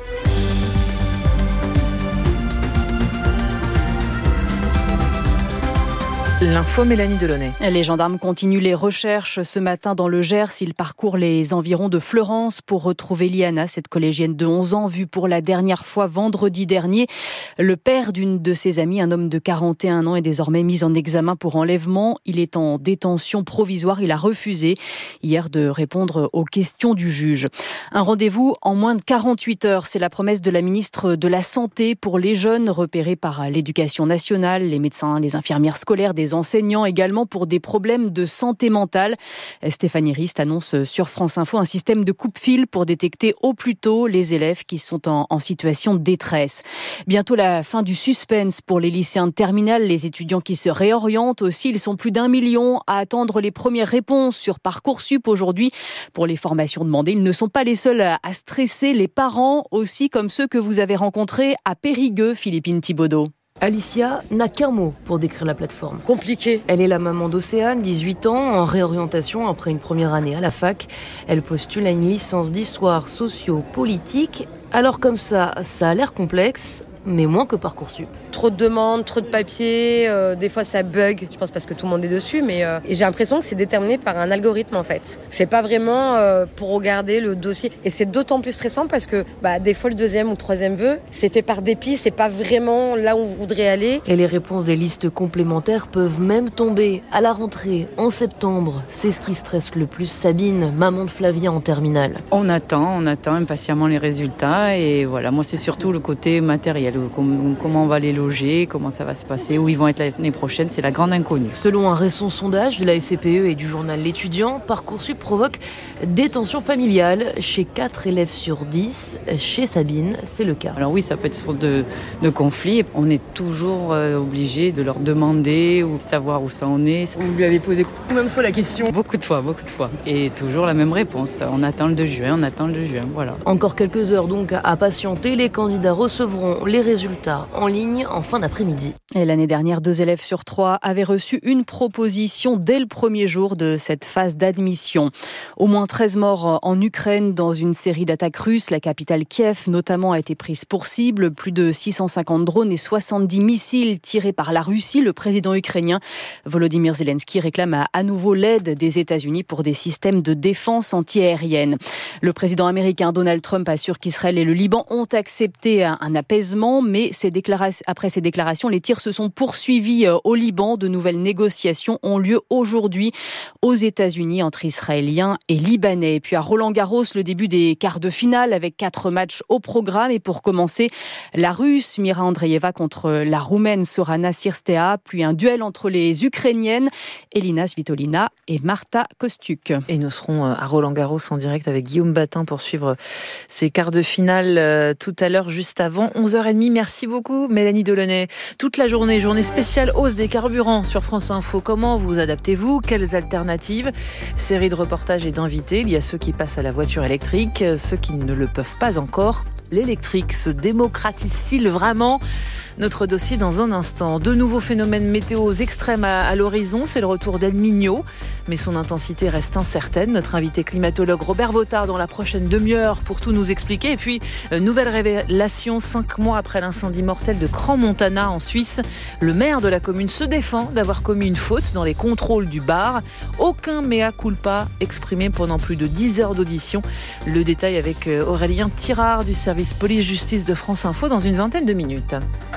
L'info, Mélanie Delaunay. Les gendarmes continuent les recherches ce matin dans le Gers. Ils parcourent les environs de Fleurance pour retrouver Liana, cette collégienne de onze ans, vue pour la dernière fois vendredi dernier. Le père d'une de ses amies, un homme de quarante et un ans, est désormais mis en examen pour enlèvement. Il est en détention provisoire. Il a refusé hier de répondre aux questions du juge. Un rendez-vous en moins de quarante-huit heures. C'est la promesse de la ministre de la Santé pour les jeunes repérés par l'Éducation nationale, les médecins, les infirmières scolaires, des enseignants également pour des problèmes de santé mentale. Stéphanie Rist annonce sur France Info un système de coupe-fil pour détecter au plus tôt les élèves qui sont en, en situation de détresse. Bientôt la fin du suspense pour les lycéens de terminale, les étudiants qui se réorientent aussi. Ils sont plus d'un million à attendre les premières réponses sur Parcoursup aujourd'hui pour les formations demandées. Ils ne sont pas les seuls à, à stresser, les parents aussi, comme ceux que vous avez rencontrés à Périgueux, Philippine Thibaudot. Alicia n'a qu'un mot pour décrire la plateforme. Compliqué. Elle est la maman d'Océane, dix-huit ans, en réorientation après une première année à la fac. Elle postule à une licence d'histoire socio-politique. Alors comme ça, ça a l'air complexe, mais moins que Parcoursup. Trop de demandes, trop de papiers, euh, des fois ça bug, je pense parce que tout le monde est dessus, mais euh, et j'ai l'impression que c'est déterminé par un algorithme en fait. C'est pas vraiment euh, pour regarder le dossier, et c'est d'autant plus stressant parce que bah, des fois le deuxième ou le troisième vœu, c'est fait par dépit, c'est pas vraiment là où on voudrait aller. Et les réponses des listes complémentaires peuvent même tomber à la rentrée, en septembre. C'est ce qui stresse le plus Sabine, maman de Flavien en terminale. On attend, on attend impatiemment les résultats, et voilà, moi c'est surtout le côté matériel. Comment on va les loger, comment ça va se passer, où ils vont être l'année prochaine, c'est la grande inconnue. Selon un récent sondage de la F C P E et du journal L'Étudiant, Parcoursup provoque des tensions familiales chez quatre élèves sur dix. Chez Sabine, c'est le cas. Alors oui, ça peut être source de, de conflits. On est toujours euh, obligé de leur demander ou de savoir où ça en est. Vous lui avez posé combien de fois la question ? Beaucoup de fois, beaucoup de fois. Et toujours la même réponse. On attend le deux juin, on attend le deux juin, voilà. Encore quelques heures donc à patienter. Les candidats recevront les résultats en ligne en fin d'après-midi. Et l'année dernière, deux élèves sur trois avaient reçu une proposition dès le premier jour de cette phase d'admission. Au moins treize morts en Ukraine dans une série d'attaques russes. La capitale Kiev notamment a été prise pour cible. Plus de six cent cinquante drones et soixante-dix missiles tirés par la Russie. Le président ukrainien Volodymyr Zelensky réclame à, à nouveau l'aide des États-Unis pour des systèmes de défense antiaérienne. Le président américain Donald Trump assure qu'Israël et le Liban ont accepté un, un apaisement, mais ces déclarations, après ces déclarations, les tirs se sont poursuivis au Liban. De nouvelles négociations ont lieu aujourd'hui aux États-Unis entre Israéliens et Libanais. Et puis à Roland-Garros, le début des quarts de finale avec quatre matchs au programme. Et pour commencer, la Russe Mira Andreeva contre la Roumaine Sorana Cirstea, puis un duel entre les Ukrainiennes Elina Svitolina et Marta Kostyuk. Et nous serons à Roland-Garros en direct avec Guillaume Batin pour suivre ces quarts de finale tout à l'heure, juste avant onze heures trente. Merci beaucoup Mélanie Delaunay. Toute la journée, journée spéciale hausse des carburants sur France Info. Comment vous adaptez-vous ? Quelles alternatives ? Série de reportages et d'invités. Il y a ceux qui passent à la voiture électrique, ceux qui ne le peuvent pas encore. L'électrique se démocratise-t-il vraiment ? Notre dossier dans un instant. De nouveaux phénomènes météo extrêmes à, à l'horizon. C'est le retour d'El Niño, mais son intensité reste incertaine. Notre invité climatologue Robert Vautard dans la prochaine demi-heure pour tout nous expliquer. Et puis, euh, nouvelle révélation, cinq mois après l'incendie mortel de Crans-Montana en Suisse. Le maire de la commune se défend d'avoir commis une faute dans les contrôles du bar. Aucun mea culpa exprimé pendant plus de dix heures d'audition. Le détail avec Aurélien Tirard du service police-justice de France Info dans une vingtaine de minutes.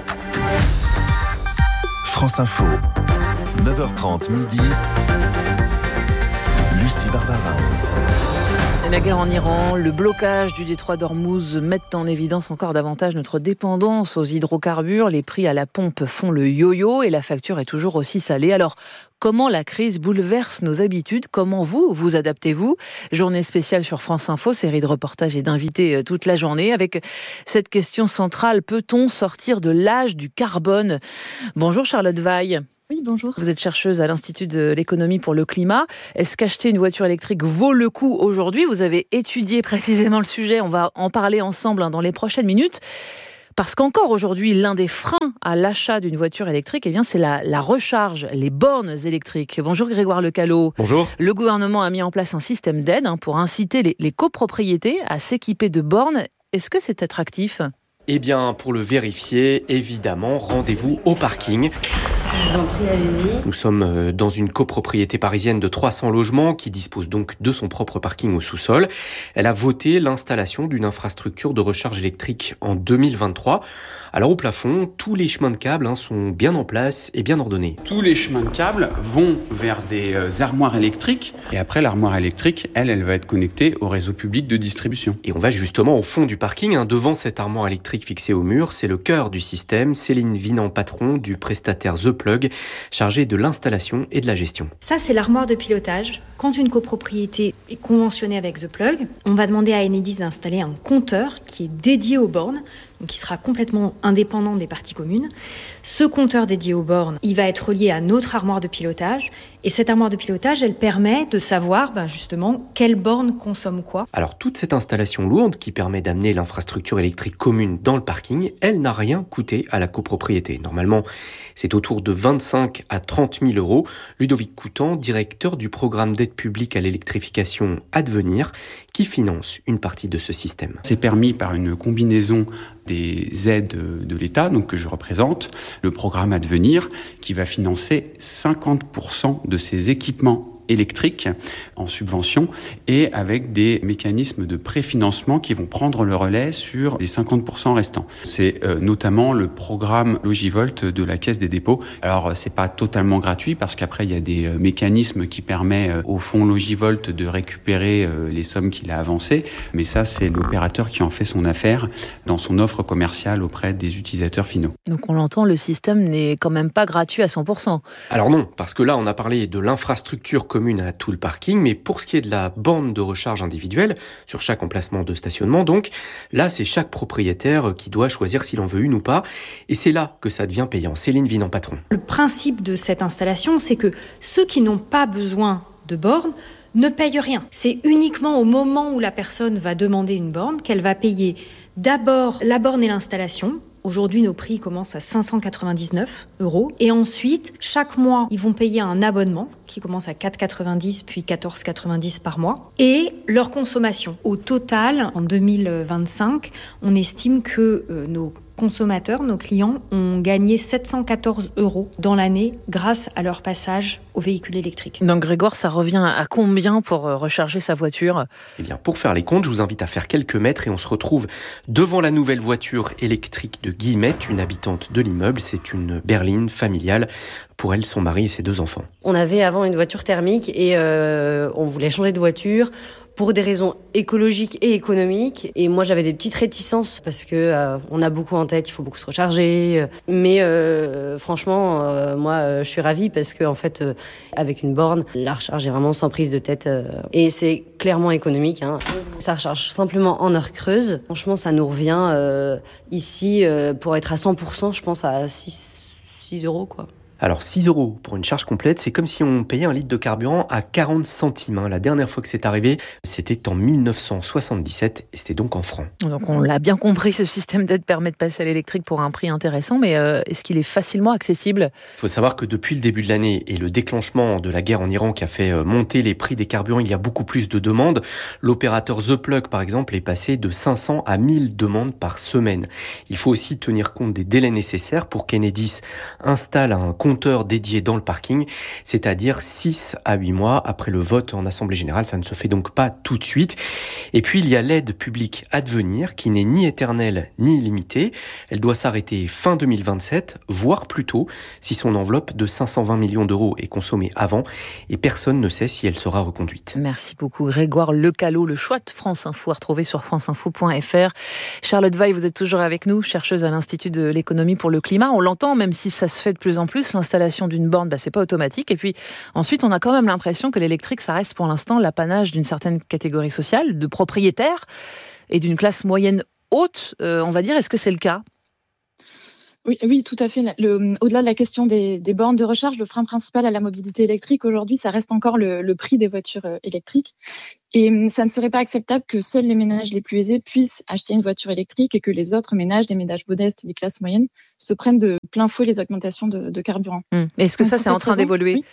France Info, neuf heures trente midi, Lucie Barbara. La guerre en Iran, le blocage du détroit d'Ormuz mettent en évidence encore davantage notre dépendance aux hydrocarbures. Les prix à la pompe font le yo-yo et la facture est toujours aussi salée. Alors, comment la crise bouleverse nos habitudes? Comment vous, vous adaptez-vous? Journée spéciale sur France Info, série de reportages et d'invités toute la journée avec cette question centrale. Peut-on sortir de l'âge du carbone? Bonjour Charlotte Vaille. Oui, bonjour. Vous êtes chercheuse à l'Institut de l'économie pour le climat. Est-ce qu'acheter une voiture électrique vaut le coup aujourd'hui? Vous avez étudié précisément le sujet. On va en parler ensemble dans les prochaines minutes. Parce qu'encore aujourd'hui, l'un des freins à l'achat d'une voiture électrique, eh bien, c'est la, la recharge, les bornes électriques. Bonjour Grégoire Lecallot. Bonjour. Le gouvernement a mis en place un système d'aide hein, pour inciter les, les copropriétés à s'équiper de bornes. Est-ce que c'est attractif ? Eh bien, pour le vérifier, évidemment, rendez-vous au parking. Je vous en prie, allez-y. Nous sommes dans une copropriété parisienne de trois cents logements qui dispose donc de son propre parking au sous-sol. Elle a voté l'installation d'une infrastructure de recharge électrique en deux mille vingt-trois. Alors au plafond, tous les chemins de câbles hein, sont bien en place et bien ordonnés. Tous les chemins de câbles vont vers des euh, armoires électriques. Et après, l'armoire électrique, elle, elle va être connectée au réseau public de distribution. Et on va justement au fond du parking, hein, devant cette armoire électrique fixée au mur. C'est le cœur du système. Céline Vinan, patron du prestataire The Plug, chargé de l'installation et de la gestion. Ça, c'est l'armoire de pilotage. Quand une copropriété est conventionnée avec The Plug, on va demander à Enedis d'installer un compteur qui est dédié aux bornes, donc qui sera complètement indépendant des parties communes. Ce compteur dédié aux bornes, il va être relié à notre armoire de pilotage. Et cette armoire de pilotage, elle permet de savoir ben justement quelle borne consomme quoi. Alors toute cette installation lourde qui permet d'amener l'infrastructure électrique commune dans le parking, elle n'a rien coûté à la copropriété. Normalement, c'est autour de vingt-cinq à trente mille euros. Ludovic Coutan, directeur du programme d'aide publique à l'électrification Advenir, qui finance une partie de ce système. C'est permis par une combinaison des aides de l'État, donc que je représente, le programme Advenir, qui va financer cinquante pour cent de ces équipements électriques en subvention et avec des mécanismes de préfinancement qui vont prendre le relais sur les cinquante pour cent restants. C'est euh, notamment le programme Logivolt de la Caisse des dépôts. Alors, c'est pas totalement gratuit parce qu'après, il y a des euh, mécanismes qui permettent euh, au fonds Logivolt de récupérer euh, les sommes qu'il a avancées. Mais ça, c'est l'opérateur qui en fait son affaire dans son offre commerciale auprès des utilisateurs finaux. Donc, on l'entend, le système n'est quand même pas gratuit à cent pour cent. Alors non, parce que là, on a parlé de l'infrastructure commune à tout le parking, mais pour ce qui est de la borne de recharge individuelle, sur chaque emplacement de stationnement donc, là c'est chaque propriétaire qui doit choisir s'il en veut une ou pas, et c'est là que ça devient payant. Céline Vinan, patron. Le principe de cette installation, c'est que ceux qui n'ont pas besoin de borne ne payent rien. C'est uniquement au moment où la personne va demander une borne qu'elle va payer d'abord la borne et l'installation. Aujourd'hui, nos prix commencent à cinq cent quatre-vingt-dix-neuf euros. Et ensuite, chaque mois, ils vont payer un abonnement qui commence à quatre euros quatre-vingt-dix puis quatorze euros quatre-vingt-dix par mois. Et leur consommation. Au total, en deux mille vingt-cinq, on estime que euh, nos consommateurs, nos clients, ont gagné sept cent quatorze euros dans l'année grâce à leur passage au véhicule électrique. Donc Grégoire, ça revient à combien pour recharger sa voiture ? Eh bien, pour faire les comptes, je vous invite à faire quelques mètres et on se retrouve devant la nouvelle voiture électrique de Guillemette, une habitante de l'immeuble. C'est une berline familiale. Pour elle, son mari et ses deux enfants. On avait avant une voiture thermique et euh, on voulait changer de voiture pour des raisons écologiques et économiques. Et moi, j'avais des petites réticences parce que euh, on a beaucoup en tête, il faut beaucoup se recharger. Mais euh, franchement, euh, moi, euh, je suis ravie parce que en fait, euh, avec une borne, la recharge est vraiment sans prise de tête euh, et c'est clairement économique. Hein. Ça recharge simplement en heure creuse. Franchement, ça nous revient euh, ici euh, pour être à cent pour cent, je pense à six euros quoi. Alors six euros pour une charge complète, c'est comme si on payait un litre de carburant à quarante centimes. La dernière fois que c'est arrivé, c'était en mille neuf cent soixante-dix-sept et c'était donc en francs. Donc on l'a bien compris, ce système d'aide permet de passer à l'électrique pour un prix intéressant, mais euh, est-ce qu'il est facilement accessible ? Il faut savoir que depuis le début de l'année et le déclenchement de la guerre en Iran qui a fait monter les prix des carburants, il y a beaucoup plus de demandes. L'opérateur The Plug, par exemple, est passé de cinq cents à mille demandes par semaine. Il faut aussi tenir compte des délais nécessaires pour qu'Enedis installe un compteur compteur dédié dans le parking, c'est-à-dire six à huit mois après le vote en Assemblée générale. Ça ne se fait donc pas tout de suite. Et puis, il y a l'aide publique Advenir, qui n'est ni éternelle ni illimitée. Elle doit s'arrêter fin deux mille vingt-sept, voire plus tôt, si son enveloppe de cinq cent vingt millions d'euros est consommée avant. Et personne ne sait si elle sera reconduite. Merci beaucoup Grégoire Lecallot. Le choix de France Info à retrouver sur franceinfo point f r. Charlotte Weill, vous êtes toujours avec nous, chercheuse à l'Institut de l'économie pour le climat. On l'entend, même si ça se fait de plus en plus, l'installation d'une borne, bah, c'est pas automatique. Et puis ensuite, on a quand même l'impression que l'électrique, ça reste pour l'instant l'apanage d'une certaine catégorie sociale, de propriétaires et d'une classe moyenne haute, euh, on va dire. Est-ce que c'est le cas ? Oui, oui, tout à fait. Le, au-delà de la question des, des bornes de recharge, le frein principal à la mobilité électrique aujourd'hui, ça reste encore le, le prix des voitures électriques. Et ça ne serait pas acceptable que seuls les ménages les plus aisés puissent acheter une voiture électrique et que les autres ménages, les ménages modestes et les classes moyennes, se prennent de plein fouet les augmentations de, de carburant. Mmh. Est-ce que Donc, ça, c'est en train raison, d'évoluer ? Oui.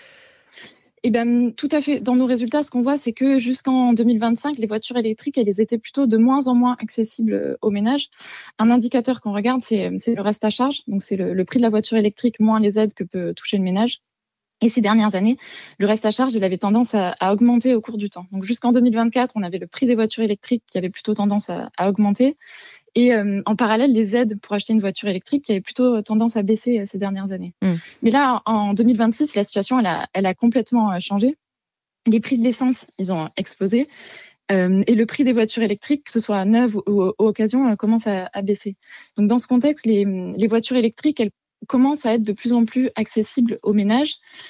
Eh ben, tout à fait. Dans nos résultats, ce qu'on voit, c'est que jusqu'en deux mille vingt-cinq, les voitures électriques, elles étaient plutôt de moins en moins accessibles aux ménages. Un indicateur qu'on regarde, c'est, c'est le reste à charge. Donc, c'est le, le prix de la voiture électrique moins les aides que peut toucher le ménage. Et ces dernières années, le reste à charge, il avait tendance à, à augmenter au cours du temps. Donc, jusqu'en deux mille vingt-quatre, on avait le prix des voitures électriques qui avait plutôt tendance à, à augmenter. Et euh, en parallèle, les aides pour acheter une voiture électrique qui avaient plutôt tendance à baisser ces dernières années. Mmh. Mais là, en deux mille vingt-six, la situation, elle a, elle a complètement changé. Les prix de l'essence, ils ont explosé. Euh, et le prix des voitures électriques, que ce soit neuves ou, ou, ou occasion, euh, commence à, à baisser. Donc, dans ce contexte, les, les voitures électriques, elles commencent à être de plus en plus accessibles aux ménages.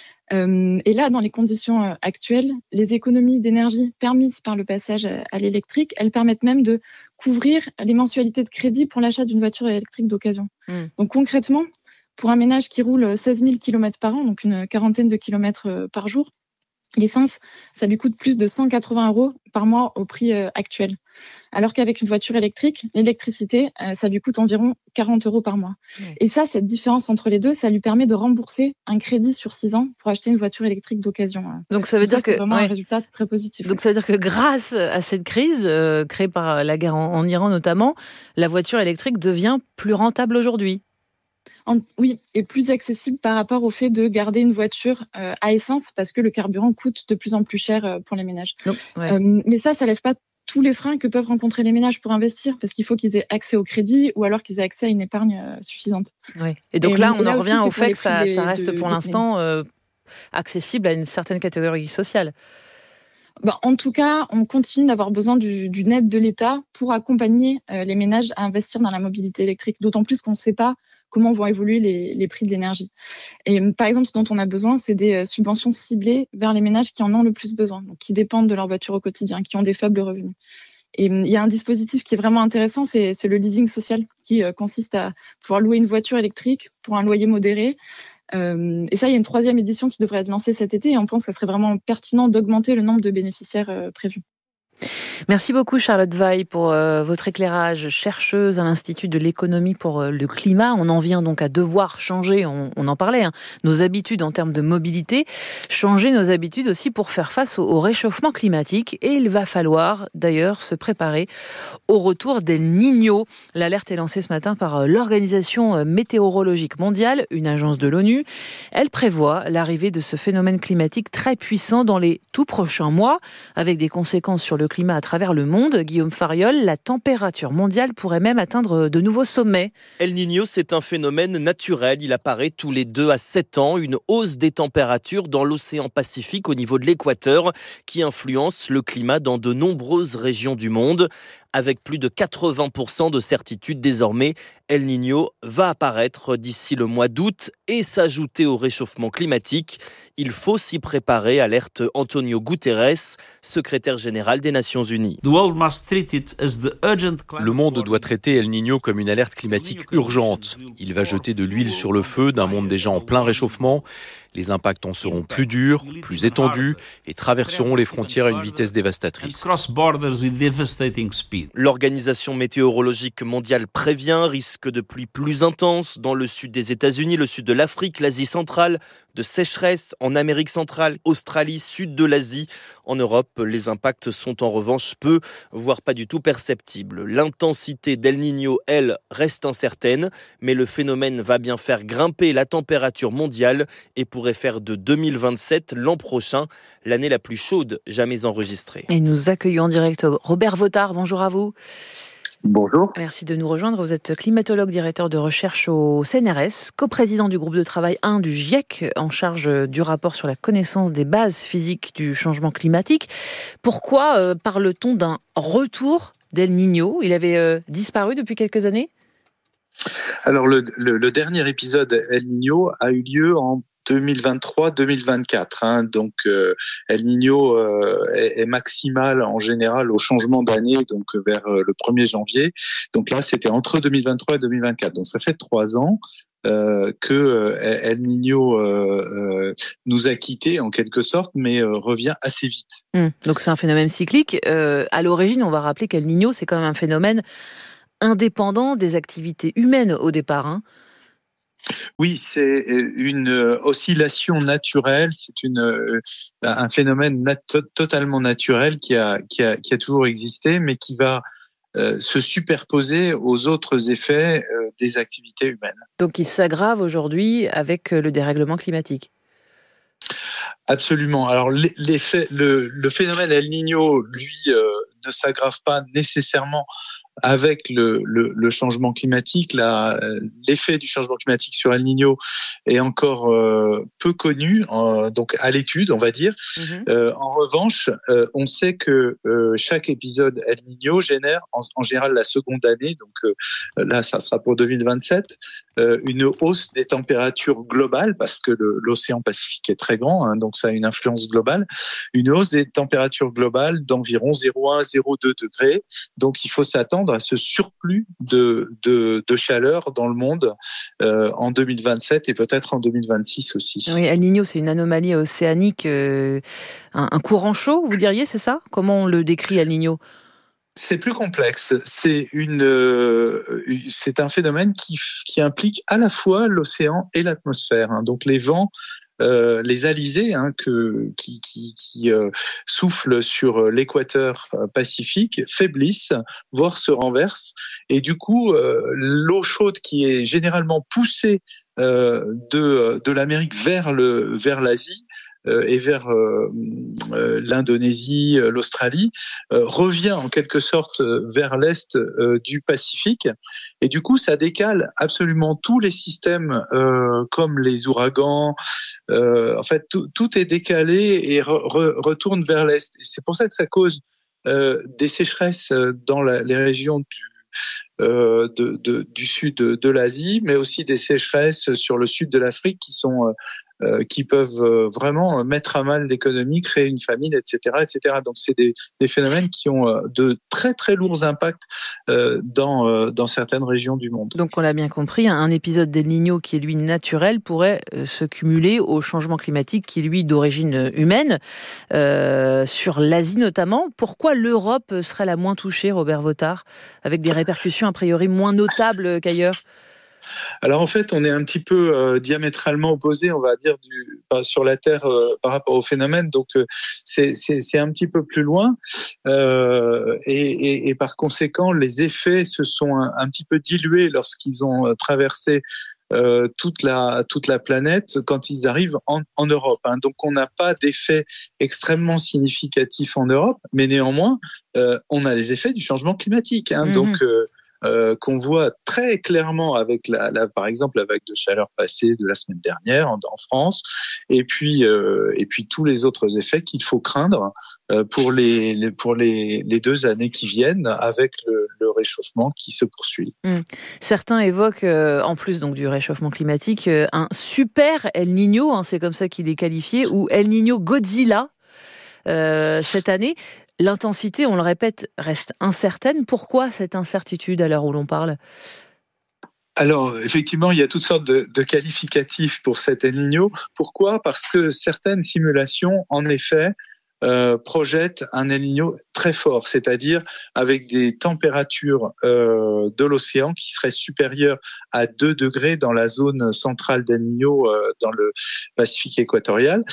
Euh, et là, dans les conditions euh, actuelles, les économies d'énergie permises par le passage à, à l'électrique, elles permettent même de couvrir les mensualités de crédit pour l'achat d'une voiture électrique d'occasion. Mmh. Donc concrètement, pour un ménage qui roule seize mille kilomètres par an, donc une quarantaine de kilomètres euh, par jour, l'essence, ça lui coûte plus de cent quatre-vingts euros par mois au prix euh, actuel. Alors qu'avec une voiture électrique, l'électricité, euh, ça lui coûte environ quarante euros par mois. Oui. Et ça, cette différence entre les deux, ça lui permet de rembourser un crédit sur six ans pour acheter une voiture électrique d'occasion. Donc ça veut Donc dire ça, que c'est vraiment ouais. un résultat très positif. Donc ça veut dire que grâce à cette crise euh, créée par la guerre en, en Iran notamment, la voiture électrique devient plus rentable aujourd'hui. En, oui, et plus accessible par rapport au fait de garder une voiture euh, à essence parce que le carburant coûte de plus en plus cher euh, pour les ménages. Donc, ouais. euh, mais ça, ça lève pas tous les freins que peuvent rencontrer les ménages pour investir parce qu'il faut qu'ils aient accès au crédit ou alors qu'ils aient accès à une épargne euh, suffisante. Ouais. Et donc et, là, on et en revient aussi, au fait que ça, les, ça reste de, pour de, l'instant euh, accessible à une certaine catégorie sociale. Bah, en tout cas, on continue d'avoir besoin du, d'une aide de l'État pour accompagner euh, les ménages à investir dans la mobilité électrique, d'autant plus qu'on ne sait pas comment vont évoluer les, les prix de l'énergie. Et par exemple, ce dont on a besoin, c'est des subventions ciblées vers les ménages qui en ont le plus besoin, donc qui dépendent de leur voiture au quotidien, qui ont des faibles revenus. Et il y a un dispositif qui est vraiment intéressant, c'est, c'est le leasing social, qui euh, consiste à pouvoir louer une voiture électrique pour un loyer modéré. Euh, et ça, il y a une troisième édition qui devrait être lancée cet été et on pense que ce serait vraiment pertinent d'augmenter le nombre de bénéficiaires euh, prévus. Merci beaucoup Charlotte Weill pour euh, votre éclairage, chercheuse à l'Institut de l'économie pour euh, le climat. On en vient donc à devoir changer, on, on en parlait, hein, nos habitudes en termes de mobilité, changer nos habitudes aussi pour faire face au, au réchauffement climatique. Et il va falloir d'ailleurs se préparer au retour d'El Niño. L'alerte est lancée ce matin par l'Organisation météorologique mondiale, une agence de l'ONU. Elle prévoit l'arrivée de ce phénomène climatique très puissant dans les tout prochains mois, avec des conséquences sur le climat à travers le monde. Guillaume Fariol, la température mondiale pourrait même atteindre de nouveaux sommets. El Niño, c'est un phénomène naturel. Il apparaît tous les deux à sept ans. Une hausse des températures dans l'océan Pacifique au niveau de l'équateur qui influence le climat dans de nombreuses régions du monde. Avec plus de quatre-vingts pour cent de certitude désormais, El Niño va apparaître d'ici le mois d'août et s'ajouter au réchauffement climatique. Il faut s'y préparer, alerte Antonio Guterres, secrétaire général des Nations Unies. Le monde doit traiter El Niño comme une alerte climatique urgente. Il va jeter de l'huile sur le feu d'un monde déjà en plein réchauffement. Les impacts en seront plus durs, plus étendus et traverseront les frontières à une vitesse dévastatrice. L'Organisation météorologique mondiale prévient risque de pluies plus intenses dans le sud des États-Unis, le sud de l'Afrique, l'Asie centrale, de sécheresse en Amérique centrale, Australie, sud de l'Asie. En Europe, les impacts sont en revanche peu, voire pas du tout perceptible. L'intensité d'El Niño, elle, reste incertaine, mais le phénomène va bien faire grimper la température mondiale et pourrait faire de deux mille vingt-sept, l'an prochain, l'année la plus chaude jamais enregistrée. Et nous accueillons en direct Robert Vautard. Bonjour à vous. Bonjour. Merci de nous rejoindre. Vous êtes climatologue, directeur de recherche au C N R S, coprésident du groupe de travail un du GIEC, en charge du rapport sur la connaissance des bases physiques du changement climatique. Pourquoi euh, parle-t-on d'un retour d'El Niño ? Il avait euh, disparu depuis quelques années ? Alors, le, le, le dernier épisode El Niño a eu lieu en deux mille vingt-trois deux mille vingt-quatre. Hein. Donc, euh, El Niño euh, est, est maximal en général au changement d'année, donc vers euh, le premier janvier. Donc là, c'était entre deux mille vingt-trois et deux mille vingt-quatre. Donc, ça fait trois ans euh, que euh, El Niño euh, euh, nous a quittés en quelque sorte, mais euh, revient assez vite. Mmh. Donc, c'est un phénomène cyclique. Euh, à l'origine, on va rappeler qu'El Niño, c'est quand même un phénomène indépendant des activités humaines au départ, hein. Oui, c'est une oscillation naturelle, c'est une, un phénomène nat- totalement naturel qui a, qui, a, qui a toujours existé, mais qui va euh, se superposer aux autres effets euh, des activités humaines. Donc il s'aggrave aujourd'hui avec le dérèglement climatique. Absolument. Alors l'effet, le, le phénomène El Niño, lui, euh, ne s'aggrave pas nécessairement avec le, le, le changement climatique. La, l'effet du changement climatique sur El Niño est encore euh, peu connu, euh, donc à l'étude, on va dire. Mm-hmm. Euh, en revanche, euh, on sait que euh, chaque épisode El Niño génère en, en général la seconde année, donc euh, là, ça sera pour deux mille vingt-sept, euh, une hausse des températures globales, parce que le, l'océan Pacifique est très grand, hein, donc ça a une influence globale, une hausse des températures globales d'environ zéro virgule un à zéro virgule deux degrés. Donc il faut s'attendre à ce surplus de, de, de chaleur dans le monde euh, en deux mille vingt-sept et peut-être en deux mille vingt-six aussi. Oui, El Niño, c'est une anomalie océanique, euh, un, un courant chaud, vous diriez, c'est ça ? Comment on le décrit, El Niño ? C'est plus complexe. C'est, une, euh, c'est un phénomène qui, qui implique à la fois l'océan et l'atmosphère. Hein. Donc les vents, Euh, les alizés hein, que, qui, qui, qui euh, soufflent sur l'équateur pacifique faiblissent, voire se renversent. Et du coup, euh, l'eau chaude qui est généralement poussée euh, de, de l'Amérique vers, le, vers l'Asie euh, et vers euh, euh, l'Indonésie, l'Australie, euh, revient en quelque sorte vers l'est euh, du Pacifique. Et du coup, ça décale absolument tous les systèmes euh, comme les ouragans. Euh, en fait, tout, tout est décalé et re, re, retourne vers l'est. Et c'est pour ça que ça cause euh, des sécheresses dans la, les régions du, euh, de, de, du sud de, de l'Asie, mais aussi des sécheresses sur le sud de l'Afrique qui sont euh, qui peuvent vraiment mettre à mal l'économie, créer une famine, et cetera, et cetera. Donc c'est des, des phénomènes qui ont de très très lourds impacts euh, dans euh, dans certaines régions du monde. Donc on l'a bien compris, un épisode d'El Niño qui est lui naturel pourrait se cumuler au changement climatique qui est lui d'origine humaine, euh, sur l'Asie notamment. Pourquoi l'Europe serait la moins touchée, Robert Vautard, avec des répercussions a priori moins notables qu'ailleurs ? Alors en fait, on est un petit peu euh, diamétralement opposés, on va dire, du, bah, sur la Terre euh, par rapport au phénomène. Donc euh, c'est, c'est, c'est un petit peu plus loin, euh, et, et, et par conséquent, les effets se sont un, un petit peu dilués lorsqu'ils ont traversé euh, toute la toute la planète quand ils arrivent en, en Europe. Hein. Donc on n'a pas d'effet extrêmement significatif en Europe, mais néanmoins, euh, on a les effets du changement climatique. Hein. Mmh. Donc euh, Euh, qu'on voit très clairement avec, la, la, par exemple, la vague de chaleur passée de la semaine dernière en, en France, et puis, euh, et puis tous les autres effets qu'il faut craindre euh, pour, les, les, pour les, les deux années qui viennent avec le, le réchauffement qui se poursuit. Mmh. Certains évoquent, euh, en plus donc, du réchauffement climatique, euh, un super El Niño, hein, c'est comme ça qu'il est qualifié, ou El Niño Godzilla euh, cette année. L'intensité, on le répète, reste incertaine. Pourquoi cette incertitude à l'heure où l'on parle ? Alors, effectivement, il y a toutes sortes de, de qualificatifs pour cet El Niño. Pourquoi ? Parce que certaines simulations, en effet, euh, projettent un El Niño très fort, c'est-à-dire avec des températures euh, de l'océan qui seraient supérieures à deux degrés dans la zone centrale d'El Niño, euh, dans le Pacifique équatorial.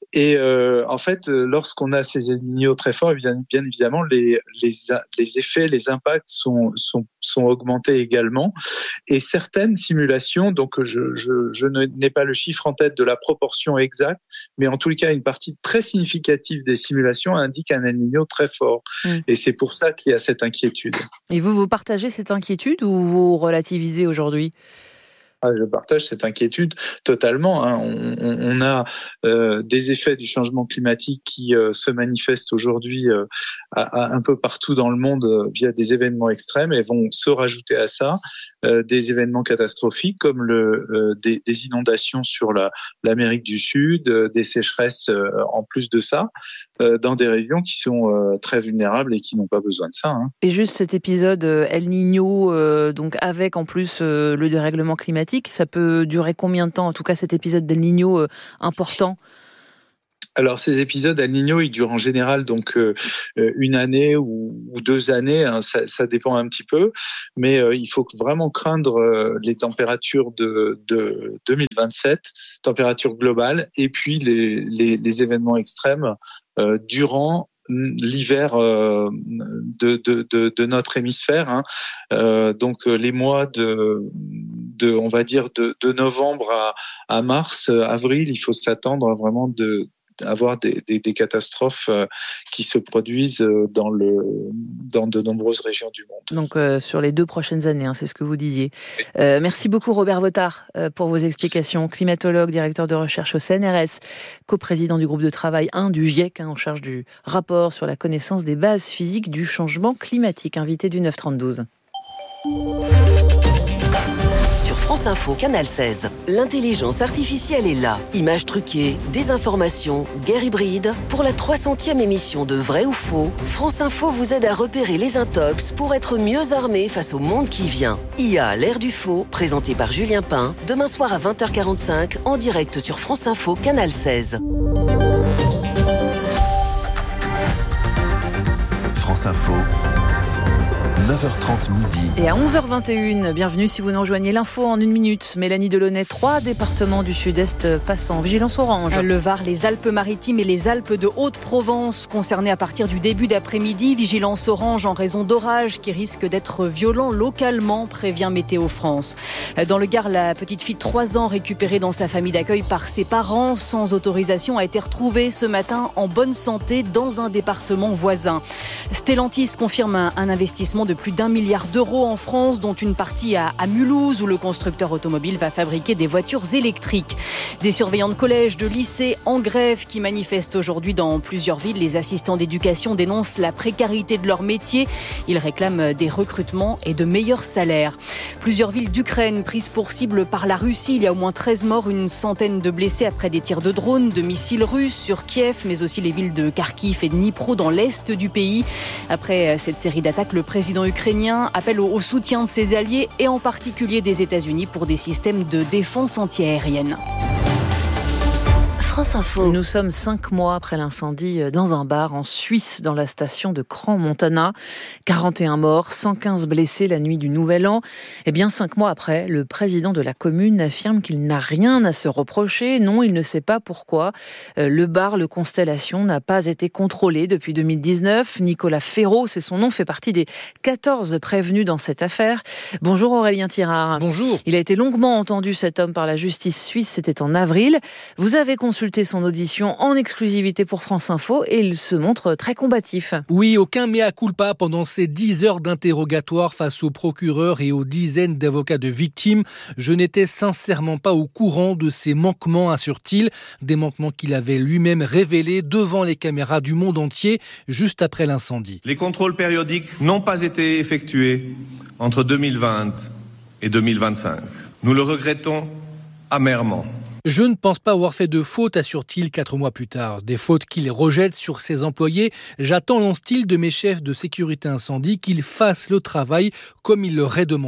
Et euh, en fait, lorsqu'on a ces El Niño très forts, bien, bien évidemment, les, les, les effets, les impacts sont, sont, sont augmentés également. Et certaines simulations, donc je, je, je n'ai pas le chiffre en tête de la proportion exacte, mais en tous les cas, une partie très significative des simulations indique un El Niño très fort. Mmh. Et c'est pour ça qu'il y a cette inquiétude. Et vous, vous partagez cette inquiétude ou vous relativisez aujourd'hui ? Ah, je partage cette inquiétude totalement. Hein. On, on a euh, des effets du changement climatique qui euh, se manifestent aujourd'hui euh, à, à un peu partout dans le monde euh, via des événements extrêmes et vont se rajouter à ça euh, des événements catastrophiques comme le, euh, des, des inondations sur la, l'Amérique du Sud, euh, des sécheresses euh, en plus de ça, euh, dans des régions qui sont euh, très vulnérables et qui n'ont pas besoin de ça. Hein. Et juste cet épisode euh, El Niño, euh, donc avec en plus euh, le dérèglement climatique, ça peut durer combien de temps, en tout cas cet épisode d'El Niño euh, important ? Alors ces épisodes El Niño, ils durent en général donc euh, une année ou, ou deux années, hein, ça, ça dépend un petit peu, mais euh, il faut vraiment craindre euh, les températures de, de deux mille vingt-sept, températures globales, et puis les, les, les événements extrêmes euh, durant l'hiver euh, de, de, de, de notre hémisphère, hein. Euh, donc les mois de, de on va dire de, de novembre à, à mars, avril, il faut s'attendre vraiment de avoir des, des, des catastrophes euh, qui se produisent dans, le, dans de nombreuses régions du monde. Donc euh, sur les deux prochaines années, hein, c'est ce que vous disiez. Euh, merci beaucoup Robert Votard euh, pour vos explications. Climatologue, directeur de recherche au C N R S, coprésident du groupe de travail un du GIEC, hein, en charge du rapport sur la connaissance des bases physiques du changement climatique, invité du neuf trente-douze. France Info, Canal seize. L'intelligence artificielle est là. Images truquées, désinformation, guerre hybride. Pour la trois centième émission de Vrai ou Faux, France Info vous aide à repérer les intox pour être mieux armé face au monde qui vient. I A, l'ère du faux, présenté par Julien Pain, demain soir à vingt heures quarante-cinq, en direct sur France Info, Canal seize. France Info. neuf heures trente midi. Et à onze heures vingt et une, bienvenue si vous nous rejoignez, l'info en une minute. Mélanie Delaunay, trois départements du sud-est passant. Vigilance orange. Le Var, les Alpes-Maritimes et les Alpes de Haute-Provence concernés à partir du début d'après-midi. Vigilance orange en raison d'orages qui risquent d'être violents localement, prévient Météo France. Dans le Gard, la petite fille de trois ans récupérée dans sa famille d'accueil par ses parents sans autorisation a été retrouvée ce matin en bonne santé dans un département voisin. Stellantis confirme un, un investissement de plus d'un milliard d'euros en France, dont une partie à, à Mulhouse, où le constructeur automobile va fabriquer des voitures électriques. Des surveillants de collèges, de lycées en grève qui manifestent aujourd'hui dans plusieurs villes. Les assistants d'éducation dénoncent la précarité de leur métier. Ils réclament des recrutements et de meilleurs salaires. Plusieurs villes d'Ukraine prises pour cible par la Russie. Il y a au moins treize morts, une centaine de blessés après des tirs de drones, de missiles russes sur Kiev, mais aussi les villes de Kharkiv et de Dnipro dans l'est du pays. Après cette série d'attaques, le président ukrainien appelle au soutien de ses alliés et en particulier des États-Unis pour des systèmes de défense antiaérienne. France Info. Nous sommes cinq mois après l'incendie dans un bar en Suisse, dans la station de Crans-Montana. quarante et un morts, cent quinze blessés la nuit du Nouvel An. Eh bien, cinq mois après, le président de la commune affirme qu'il n'a rien à se reprocher. Non, il ne sait pas pourquoi. Le bar, le Constellation, n'a pas été contrôlé depuis deux mille dix-neuf. Nicolas Ferraud, c'est son nom, fait partie des quatorze prévenus dans cette affaire. Bonjour Aurélien Tirard. Bonjour. Il a été longuement entendu, cet homme, par la justice suisse. C'était en avril. Vous avez consulté son audition en exclusivité pour France Info et il se montre très combatif. Oui, aucun mea culpa pendant ces dix heures d'interrogatoire face au procureur et aux dizaines d'avocats de victimes. Je n'étais sincèrement pas au courant de ces manquements, assure-t-il, des manquements qu'il avait lui-même révélés devant les caméras du monde entier juste après l'incendie. Les contrôles périodiques n'ont pas été effectués entre deux mille vingt et deux mille vingt-cinq. Nous le regrettons amèrement. Je ne pense pas avoir fait de fautes, assure-t-il quatre mois plus tard. Des fautes qu'il rejette sur ses employés. J'attends, lance-t-il, de mes chefs de sécurité incendie qu'ils fassent le travail comme il leur est demandé.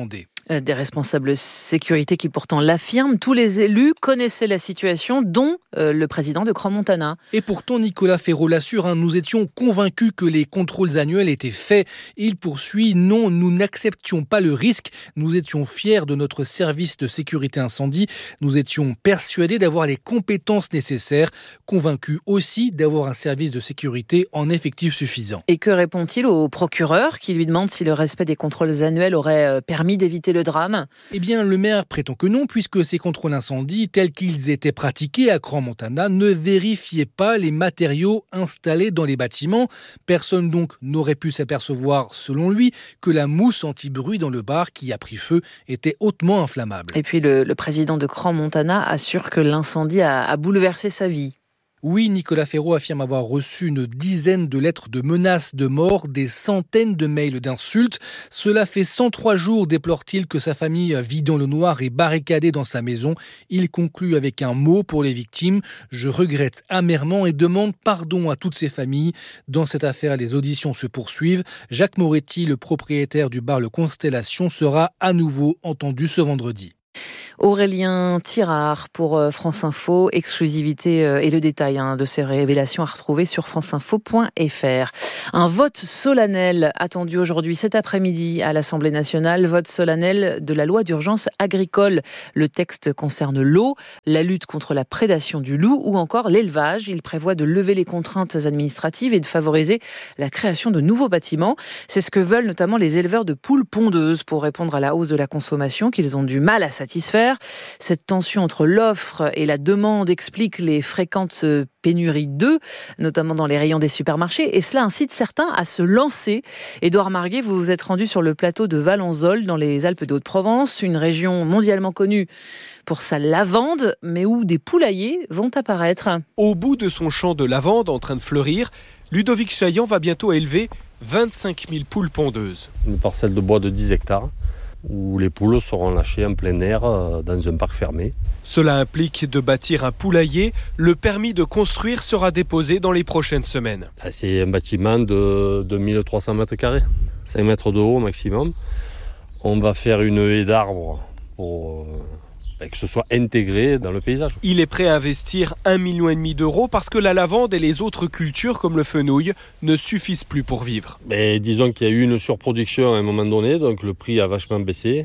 Des responsables sécurité qui pourtant l'affirment. Tous les élus connaissaient la situation, dont euh, le président de Crans-Montana. Et pourtant, Nicolas Ferraud l'assure, hein, nous étions convaincus que les contrôles annuels étaient faits. Il poursuit, non, nous n'acceptions pas le risque. Nous étions fiers de notre service de sécurité incendie. Nous étions persuadés d'avoir les compétences nécessaires. Convaincus aussi d'avoir un service de sécurité en effectif suffisant. Et que répond-il au procureur qui lui demande si le respect des contrôles annuels aurait permis d'éviter le drame? Eh bien, le maire prétend que non, puisque ces contrôles incendie, tels qu'ils étaient pratiqués à Crans-Montana, ne vérifiaient pas les matériaux installés dans les bâtiments. Personne donc n'aurait pu s'apercevoir, selon lui, que la mousse anti-bruit dans le bar qui a pris feu était hautement inflammable. Et puis le, le président de Crans-Montana assure que l'incendie a, a bouleversé sa vie. Oui, Nicolas Ferraud affirme avoir reçu une dizaine de lettres de menaces de mort, des centaines de mails d'insultes. Cela fait cent trois jours, déplore-t-il, que sa famille vit dans le noir et barricadée dans sa maison. Il conclut avec un mot pour les victimes. Je regrette amèrement et demande pardon à toutes ces familles. Dans cette affaire, les auditions se poursuivent. Jacques Moretti, le propriétaire du bar Le Constellation, sera à nouveau entendu ce vendredi. Aurélien Tirard pour France Info, exclusivité et le détail hein, de ces révélations à retrouver sur franceinfo point f r. Un vote solennel attendu aujourd'hui cet après-midi à l'Assemblée nationale, vote solennel de la loi d'urgence agricole. Le texte concerne l'eau, la lutte contre la prédation du loup ou encore l'élevage. Il prévoit de lever les contraintes administratives et de favoriser la création de nouveaux bâtiments. C'est ce que veulent notamment les éleveurs de poules pondeuses pour répondre à la hausse de la consommation qu'ils ont du mal à satisfaire. Cette tension entre l'offre et la demande explique les fréquentes pénuries d'œufs, notamment dans les rayons des supermarchés, et cela incite certains à se lancer. Édouard Marguet, vous vous êtes rendu sur le plateau de Valenzol, dans les Alpes de Haute-Provence, une région mondialement connue pour sa lavande, mais où des poulaillers vont apparaître. Au bout de son champ de lavande en train de fleurir, Ludovic Chaillan va bientôt élever vingt-cinq mille poules pondeuses. Une parcelle de bois de dix hectares. Où les poules seront lâchées en plein air dans un parc fermé. Cela implique de bâtir un poulailler. Le permis de construire sera déposé dans les prochaines semaines. C'est un bâtiment de deux mille trois cents mètres carrés, cinq mètres de haut au maximum. On va faire une haie d'arbres pour que ce soit intégré dans le paysage. Il est prêt à investir un million et demi d'euros parce que la lavande et les autres cultures comme le fenouil ne suffisent plus pour vivre. Mais disons qu'il y a eu une surproduction à un moment donné, donc le prix a vachement baissé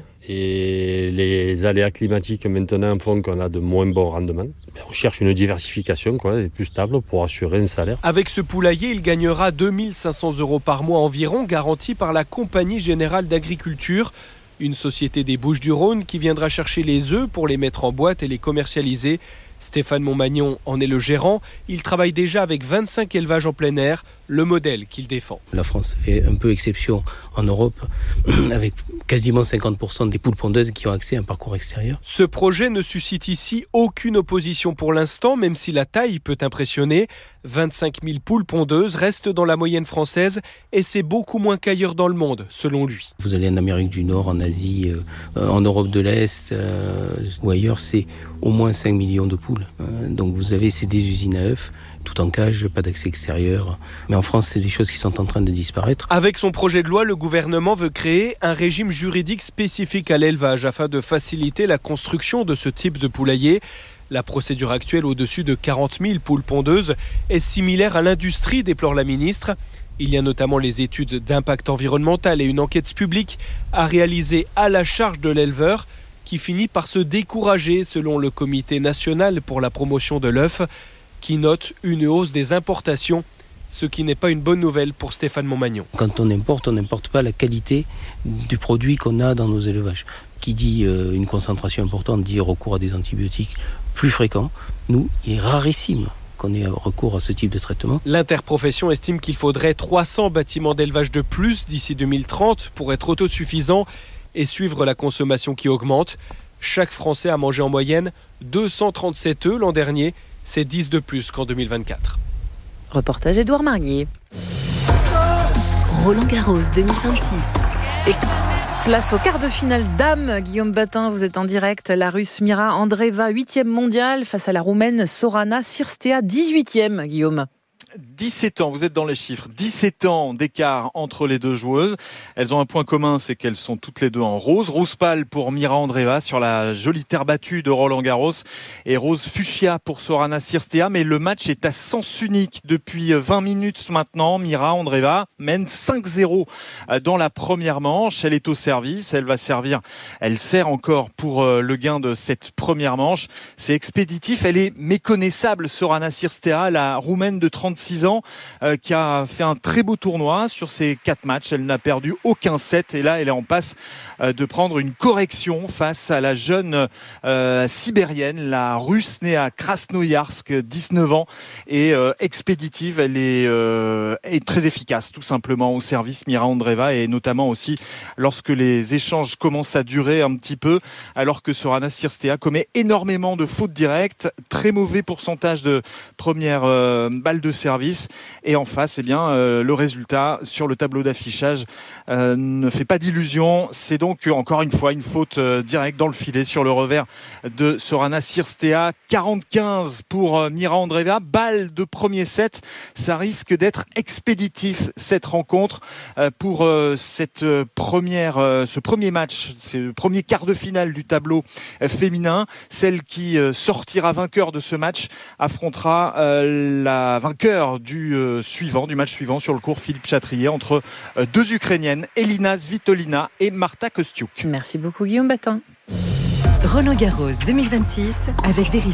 et les aléas climatiques maintenant font qu'on a de moins bons rendements. On cherche une diversification quoi, et plus stable pour assurer un salaire. Avec ce poulailler, il gagnera deux mille cinq cents euros par mois environ, garantis par la Compagnie Générale d'Agriculture. Une société des Bouches-du-Rhône qui viendra chercher les œufs pour les mettre en boîte et les commercialiser. Stéphane Montmagnon en est le gérant. Il travaille déjà avec vingt-cinq élevages en plein air, le modèle qu'il défend. La France fait un peu exception en Europe, avec quasiment cinquante pour cent des poules pondeuses qui ont accès à un parcours extérieur. Ce projet ne suscite ici aucune opposition pour l'instant, même si la taille peut impressionner. vingt-cinq mille poules pondeuses restent dans la moyenne française et c'est beaucoup moins qu'ailleurs dans le monde, selon lui. Vous allez en Amérique du Nord, en Asie, euh, en Europe de l'Est euh, ou ailleurs, c'est au moins cinq millions de poules. Euh, donc vous avez, c'est des usines à œufs, tout en cage, pas d'accès extérieur. Mais en France, c'est des choses qui sont en train de disparaître. Avec son projet de loi, le gouvernement veut créer un régime juridique spécifique à l'élevage afin de faciliter la construction de ce type de poulailler. La procédure actuelle au-dessus de quarante mille poules pondeuses est similaire à l'industrie, déplore la ministre. Il y a notamment les études d'impact environnemental et une enquête publique à réaliser à la charge de l'éleveur qui finit par se décourager selon le Comité national pour la promotion de l'œuf qui note une hausse des importations, ce qui n'est pas une bonne nouvelle pour Stéphane Montmagnon. Quand on importe, on n'importe pas la qualité du produit qu'on a dans nos élevages. Qui dit euh, une concentration importante dit recours à des antibiotiques plus fréquents. Nous, il est rarissime qu'on ait recours à ce type de traitement. L'interprofession estime qu'il faudrait trois cents bâtiments d'élevage de plus d'ici deux mille trente pour être autosuffisant et suivre la consommation qui augmente. Chaque Français a mangé en moyenne deux cent trente-sept œufs l'an dernier. C'est dix de plus qu'en deux mille vingt-quatre. Reportage Édouard Marguet. Roland Garros deux mille vingt-six. Et place au quart de finale dames. Guillaume Batin, vous êtes en direct. La Russe Mira Andreeva, huitième mondiale, face à la Roumaine Sorana Cirstea, dix-huitième, Guillaume. dix-sept ans, vous êtes dans les chiffres, dix-sept ans d'écart entre les deux joueuses. Elles ont un point commun, c'est qu'elles sont toutes les deux en rose. Rose pâle pour Mira Andreeva sur la jolie terre battue de Roland-Garros et rose fuchsia pour Sorana Cirstea. Mais le match est à sens unique depuis vingt minutes maintenant. Mira Andreeva mène cinq zéro dans la première manche. Elle est au service, elle va servir, elle sert encore pour le gain de cette première manche. C'est expéditif, elle est méconnaissable, Sorana Cirstea, la roumaine de trente-six ans euh, qui a fait un très beau tournoi sur ses quatre matchs. Elle n'a perdu aucun set et là elle est en passe euh, de prendre une correction face à la jeune euh, sibérienne, la russe née à Krasnoyarsk, dix-neuf ans et euh, expéditive. Elle est, euh, est très efficace tout simplement au service, Mira Andreeva, et notamment aussi lorsque les échanges commencent à durer un petit peu, alors que Sorana Cirstea commet énormément de fautes directes, très mauvais pourcentage de première euh, balle de service. Et en face, eh bien, euh, le résultat sur le tableau d'affichage euh, ne fait pas d'illusion. C'est donc encore une fois une faute euh, directe dans le filet sur le revers de Sorana Cirstea. quarante quinze pour euh, Mira Andreeva. Balle de premier set. Ça risque d'être expéditif cette rencontre euh, pour euh, cette euh, première, euh, ce premier match, c'est le premier quart de finale du tableau euh, féminin. Celle qui euh, sortira vainqueur de ce match affrontera euh, la vainqueur du euh, suivant, du match suivant sur le court Philippe Chatrier entre euh, deux Ukrainiennes, Elina Svitolina et Marta Kostyuk. Merci beaucoup Guillaume Batin. Roland Garros deux mille vingt-six avec Vérisure.